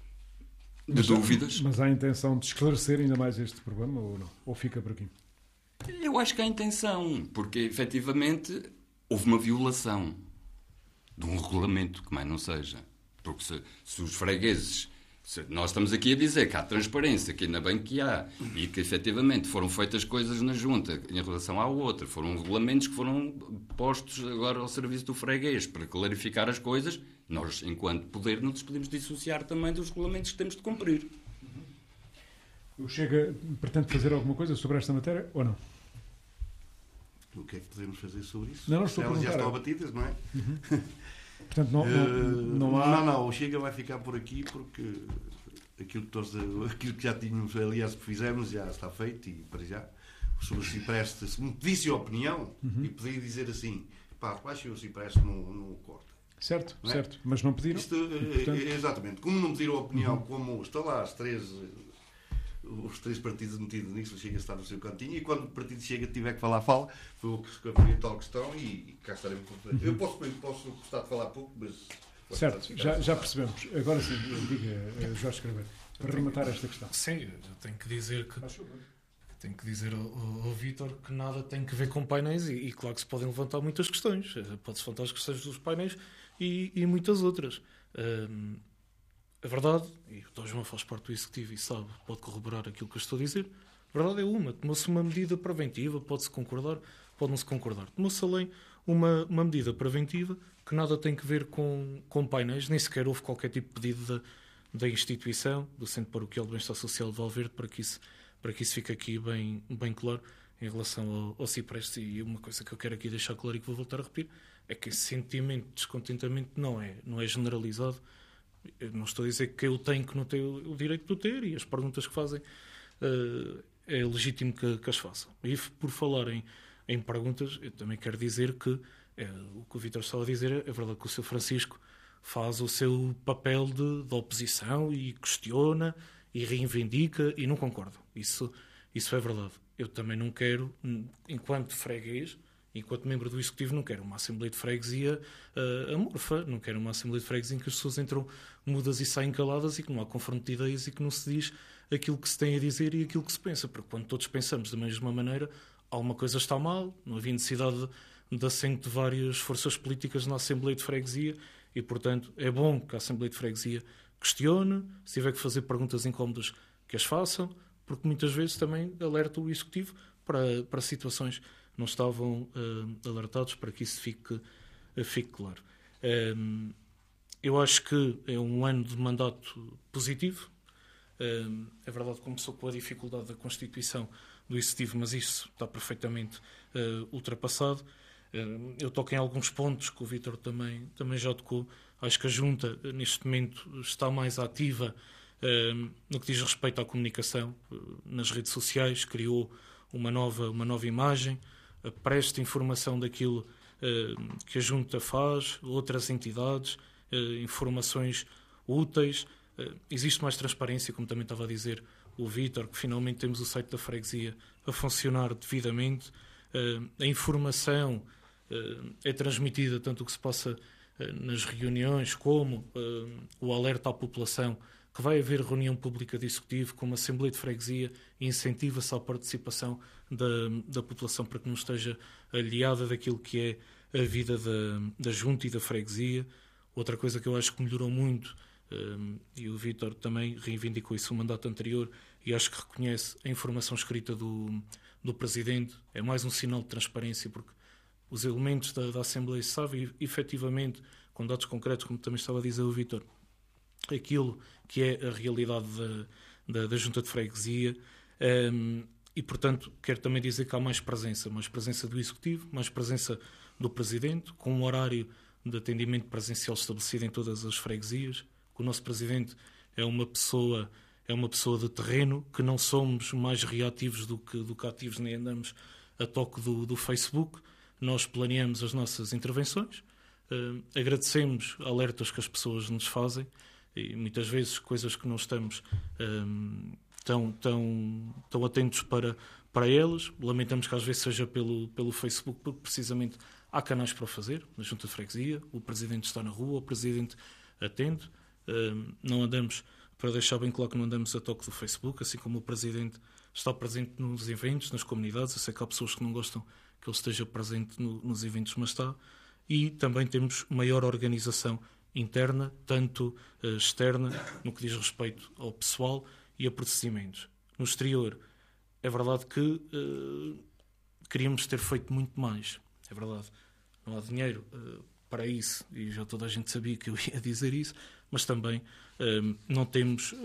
mas, dúvidas. Mas há a intenção de esclarecer ainda mais este problema ou não? Ou fica por aqui? Eu acho que há intenção, porque efetivamente houve uma violação de um regulamento, que mais não seja. Porque se, se os fregueses... Se nós estamos aqui a dizer que há transparência, que ainda bem que há, e que efetivamente foram feitas coisas na junta em relação à outra, foram regulamentos que foram postos agora ao serviço do freguês para clarificar as coisas, nós, enquanto poder, não nos podemos dissociar também dos regulamentos que temos de cumprir. O Chega pretende fazer alguma coisa sobre esta matéria ou não? O que é que podemos fazer sobre isso? Não, não estou Elas a já estão abatidas, não é? Uhum. Portanto, não, não, não há... Não, não, o Chega vai ficar por aqui porque aquilo que, nós, aquilo que já tínhamos, aliás, que fizemos já está feito e para já, sobre o Cipreste, se me pedisse a opinião uhum. e podia dizer assim, pá, baixem o Cipreste, não, não o corta. Certo, não é? certo, mas não pediram. Isto, portanto... Exatamente, como não pediram a opinião, uhum. como está lá as três... os três partidos metidos nisso, o Chega está no seu cantinho e quando o partido Chega tiver que falar, fala. Foi o que escreveu tal questão e, e cá estaremos. Uhum. Eu posso, eu posso gostar de falar pouco, mas... Certo, já, já percebemos. Agora sim, diga, Jorge Craveiro, para tenho, rematar esta questão. Sim, eu tenho que dizer que... Tenho que dizer ao, ao, ao Vítor que nada tem que ver com painéis e, e claro que se podem levantar muitas questões. Pode-se levantar as questões dos painéis e, e muitas outras. Um, A verdade, e o Dom João faz parte do Executivo e sabe, pode corroborar aquilo que eu estou a dizer, a verdade é uma, tomou-se uma medida preventiva, pode-se concordar, pode não se concordar. Tomou-se além uma, uma medida preventiva que nada tem que ver com, com painéis, nem sequer houve qualquer tipo de pedido da, da instituição, do Centro Paroquial de Bem-Estar Social de Valverde, para que isso, para que isso fique aqui bem, bem claro em relação ao, ao Cipreste. E uma coisa que eu quero aqui deixar claro e que vou voltar a repetir, é que esse sentimento de descontentamento não é, não é generalizado. Eu não estou a dizer que eu tenho que não ter o direito de o ter e as perguntas que fazem uh, é legítimo que, que as façam. E por falar em, em perguntas, eu também quero dizer que é, o que o Vítor estava a dizer é verdade que o seu Francisco faz o seu papel de, de oposição e questiona e reivindica e não concorda. Isso, isso é verdade. Eu também não quero, enquanto freguês, enquanto membro do Executivo, não quero uma Assembleia de Freguesia uh, amorfa, não quero uma Assembleia de Freguesia em que as pessoas entram mudas e saem caladas e que não há confronto de ideias e que não se diz aquilo que se tem a dizer e aquilo que se pensa, porque quando todos pensamos da mesma maneira, alguma coisa está mal, não havia necessidade de, de assento de várias forças políticas na Assembleia de Freguesia e, portanto, é bom que a Assembleia de Freguesia questione, se tiver que fazer perguntas incómodas, que as façam, porque muitas vezes também alerta o Executivo para, para situações não estavam uh, alertados, para que isso fique, uh, fique claro. Um, eu acho que é um ano de mandato positivo. Um, é verdade que começou com a dificuldade da constituição do Executivo, mas isso está perfeitamente uh, ultrapassado. Uh, eu toco em alguns pontos que o Vítor também, também já tocou. Acho que a Junta, neste momento, está mais ativa No que diz respeito à comunicação, nas redes sociais, criou uma nova, uma nova imagem, presta informação daquilo que a Junta faz, outras entidades, informações úteis. Existe mais transparência, como também estava a dizer o Vítor, que finalmente temos o site da freguesia a funcionar devidamente. A informação é transmitida, tanto o que se passa nas reuniões como o alerta à população, que vai haver reunião pública de executivo com uma Assembleia de Freguesia e incentiva-se a participação da, da população para que não esteja aliada daquilo que é a vida da, da Junta e da Freguesia. Outra coisa que eu acho que melhorou muito, um, e o Vítor também reivindicou isso no mandato anterior, e acho que reconhece a informação escrita do, do Presidente, é mais um sinal de transparência, porque os elementos da, da Assembleia sabem efetivamente, com dados concretos, como também estava a dizer o Vítor, aquilo que é a realidade da, da, da Junta de Freguesia, um, e portanto quero também dizer que há mais presença, mais presença do Executivo, mais presença do Presidente, com um horário de atendimento presencial estabelecido em todas as freguesias, que o nosso Presidente é uma pessoa, é uma pessoa de terreno, que não somos mais reativos do que, do que ativos, nem andamos a toque do, do Facebook. Nós planeamos as nossas intervenções, uh, agradecemos alertas que as pessoas nos fazem, e muitas vezes coisas que não estamos um, tão, tão, tão atentos para, para elas. Lamentamos que às vezes seja pelo, pelo Facebook, porque precisamente há canais para o fazer, na Junta de Freguesia, o Presidente está na rua, o Presidente atende. Um, não andamos, para deixar bem claro que não andamos a toque do Facebook, assim como o Presidente está presente nos eventos, nas comunidades. Eu sei que há pessoas que não gostam que ele esteja presente no, nos eventos, mas está. E também temos maior organização interna, tanto uh, externa, no que diz respeito ao pessoal e a procedimentos. No exterior, é verdade que uh, queríamos ter feito muito mais. É verdade, não há dinheiro uh, para isso, e já toda a gente sabia que eu ia dizer isso, mas também uh, não temos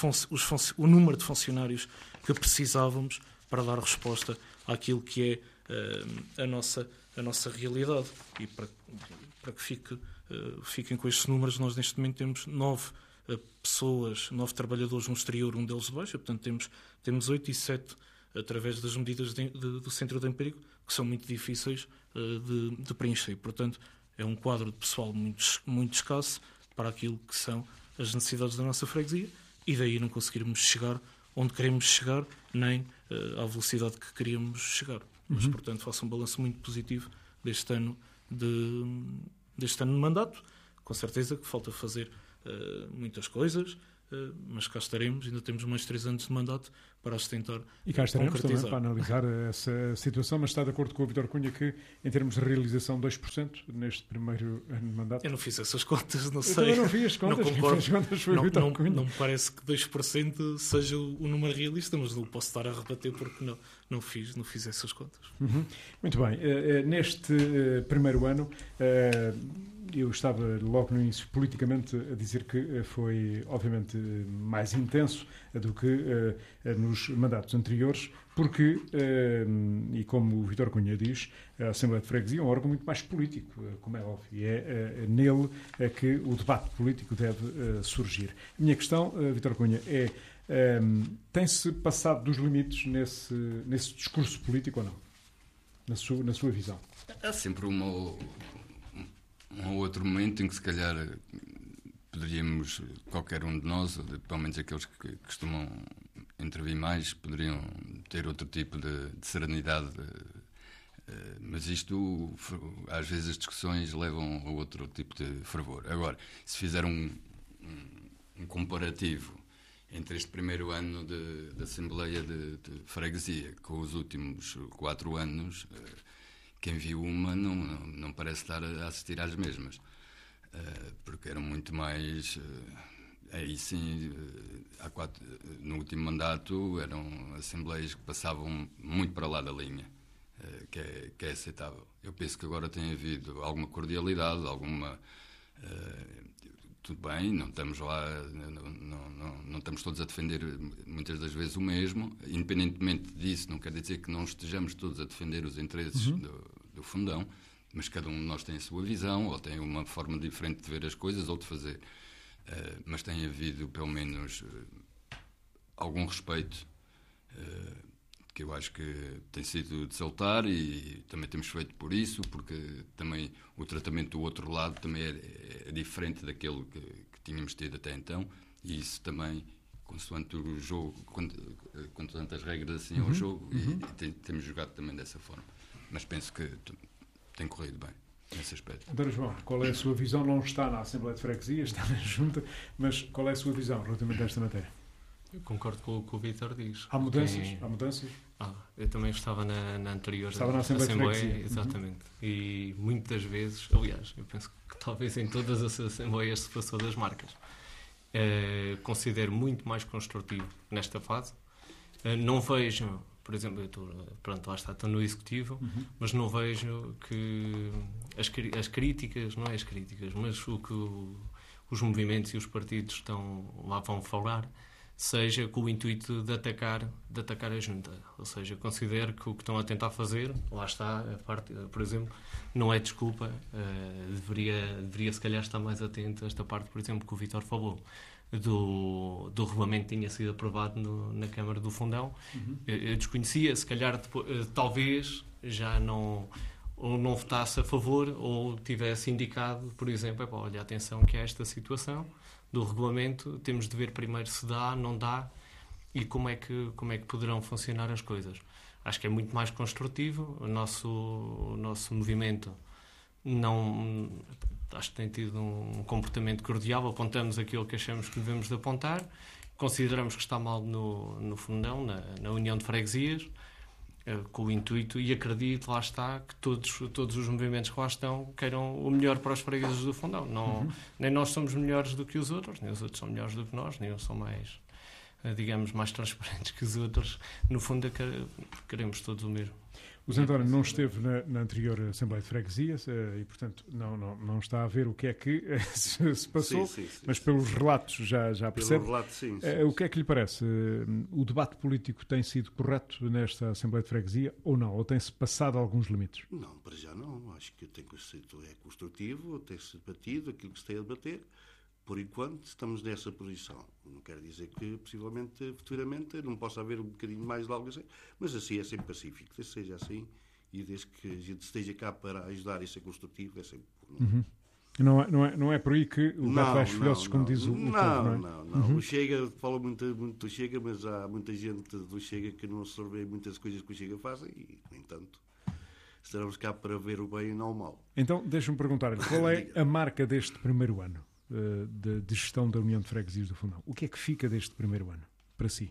os o número de funcionários que precisávamos para dar resposta àquilo que é uh, a, nossa, a nossa realidade. E para, para que fique Uh, fiquem com estes números, nós neste momento temos nove uh, pessoas, nove trabalhadores no exterior, um deles de baixa, portanto temos, temos oito e sete através das medidas de, de, do Centro de Emprego, que são muito difíceis uh, de, de preencher. Portanto, é um quadro de pessoal muito, muito escasso para aquilo que são as necessidades da nossa freguesia, e daí não conseguirmos chegar onde queremos chegar, nem uh, à velocidade que queríamos chegar. Uhum. Mas, portanto, faço um balanço muito positivo deste ano de... deste ano de mandato. Com certeza que falta fazer uh, muitas coisas, uh, mas cá estaremos, ainda temos mais três anos de mandato para as tentar e cá estaremos concretizar. Também para analisar essa situação, mas está de acordo com o Vítor Cunha que, em termos de realização, dois por cento neste primeiro ano de mandato? Eu não fiz essas contas, não Eu sei. Eu não fiz as contas, não concordo. As contas foi não, o Vítor não, Cunha. Não me parece que dois por cento seja o número realista, mas não posso estar a rebater porque não, não, fiz, não fiz essas contas. Uhum. Muito bem. Uh, neste uh, primeiro ano, uh, eu estava logo no início politicamente a dizer que foi obviamente mais intenso do que uh, nos mandatos anteriores, porque, uh, e como o Vítor Cunha diz, a Assembleia de Freguesia é um órgão muito mais político, uh, como é óbvio, e é uh, nele uh, que o debate político deve uh, surgir. A minha questão, uh, Vítor Cunha, é um, tem-se passado dos limites nesse, nesse discurso político ou não? Na sua, na sua visão? Há sempre uma... um outro momento em que se calhar poderíamos, qualquer um de nós, pelo menos aqueles que costumam intervir mais, poderiam ter outro tipo de, de serenidade, mas isto, às vezes as discussões levam a outro tipo de fervor. Agora, se fizer um, um, um comparativo entre este primeiro ano de, de Assembleia de, de Freguesia com os últimos quatro anos, quem viu uma não, não, não parece estar a assistir às mesmas, uh, porque eram muito mais... Uh, aí sim, uh, há quatro, no último mandato eram assembleias que passavam muito para lá da linha, uh, que, é, que é aceitável. Eu penso que agora tem havido alguma cordialidade, alguma... Uh, tudo bem, não estamos lá, não, não, não, não estamos todos a defender muitas das vezes o mesmo. Independentemente disso, não quer dizer que não estejamos todos a defender os interesses uhum. do, do fundão, mas cada um de nós tem a sua visão, ou tem uma forma diferente de ver as coisas ou de fazer. uh, mas tem havido pelo menos uh, algum respeito, uh, que eu acho que tem sido de salutar, e também temos feito por isso, porque também o tratamento do outro lado também é, é diferente daquele que, que tínhamos tido até então, e isso também, consoante o jogo, consoante as regras assim ao uhum, jogo, uhum. e, e tem, temos jogado também dessa forma. Mas penso que tem corrido bem nesse aspecto. Doutor João, qual é a sua visão? Não está na Assembleia de Freguesia, está na Junta, mas qual é a sua visão relativamente a esta matéria? Eu concordo com o que o Vítor diz. Há mudanças? Quem... Há mudanças? Ah, eu também estava na, na anterior estava na Assembleia, Assembleia de Freguesia. Exatamente. Uhum. E muitas vezes, aliás, eu penso que talvez em todas as Assembleias se passou das marcas. Uh, considero muito mais construtivo nesta fase. Uh, não vejo, por exemplo, eu estou, pronto, lá está, estou no Executivo, uhum. mas não vejo que as, as críticas, não é as críticas, mas o que o, os movimentos e os partidos estão, lá vão falar, seja com o intuito de atacar, de atacar a Junta. Ou seja, considero que o que estão a tentar fazer, lá está, a parte, por exemplo, não é desculpa, uh, deveria, deveria se calhar estar mais atento a esta parte, por exemplo, que o Vítor falou, do, do regulamento que tinha sido aprovado no, na Câmara do Fundão. Uhum. Eu, eu desconhecia, se calhar depois, uh, talvez já não, ou não votasse a favor, ou tivesse indicado, por exemplo, é, pá, olha, atenção que é esta situação do regulamento, temos de ver primeiro se dá, não dá, e como é que, como é que poderão funcionar as coisas. Acho que é muito mais construtivo. O nosso, o nosso movimento não, acho que tem tido um comportamento cordial, apontamos aquilo que achamos que devemos de apontar, consideramos que está mal no, no Fundão, na, na União de Freguesias, com o intuito, e acredito, lá está, que todos, todos os movimentos que lá estão queiram o melhor para os fregueses do Fundão. Não, uhum. Nem nós somos melhores do que os outros, nem os outros são melhores do que nós, nem uns são mais, digamos, mais transparentes que os outros. No fundo, queremos todos o mesmo. O Zé António não esteve na, na anterior Assembleia de Freguesias e, portanto, não, não, não está a ver o que é que se, se passou, sim, sim, sim, mas sim, pelos sim. relatos já, já percebe. Pelo relato, sim, sim, uh, o que é que lhe parece? Uh, o debate político tem sido correto nesta Assembleia de Freguesia ou não? Ou tem-se passado alguns limites? Não, para já não. Acho que tem conceito, é construtivo, tem-se debatido aquilo que se tem a debater. Por enquanto, estamos nessa posição. Não quero dizer que, possivelmente, futuramente, não possa haver um bocadinho mais de algo assim, mas assim é sempre pacífico. Desde que seja assim, e desde que a gente esteja cá para ajudar e ser construtivo, é sempre bom. Uhum. Não, é, não, é, não é por aí que o gato vai filhosos, como diz o, o não, povo, não é? Não, não. Uhum. O Chega, fala muito, muito do Chega, mas há muita gente do Chega que não absorve muitas coisas que o Chega fazem e, no entanto, estaremos cá para ver o bem e não o mal. Então, deixa-me perguntar-lhe, qual é a marca deste primeiro ano uh, de, de gestão da União de Freguesias do Fundão? O que é que fica deste primeiro ano, para si?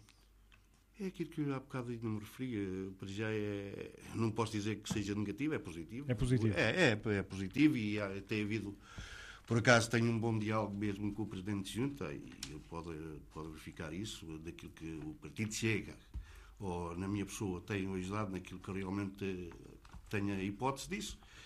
É aquilo que eu há bocado não me referi, para já é, não posso dizer que seja negativo, é positivo. É positivo. É, é, é positivo e há, tem havido, por acaso tenho um bom diálogo mesmo com o Presidente de Junta e ele pode, pode verificar isso, daquilo que o Partido Chega, ou na minha pessoa, tenho ajudado naquilo que realmente tenha hipótese disso.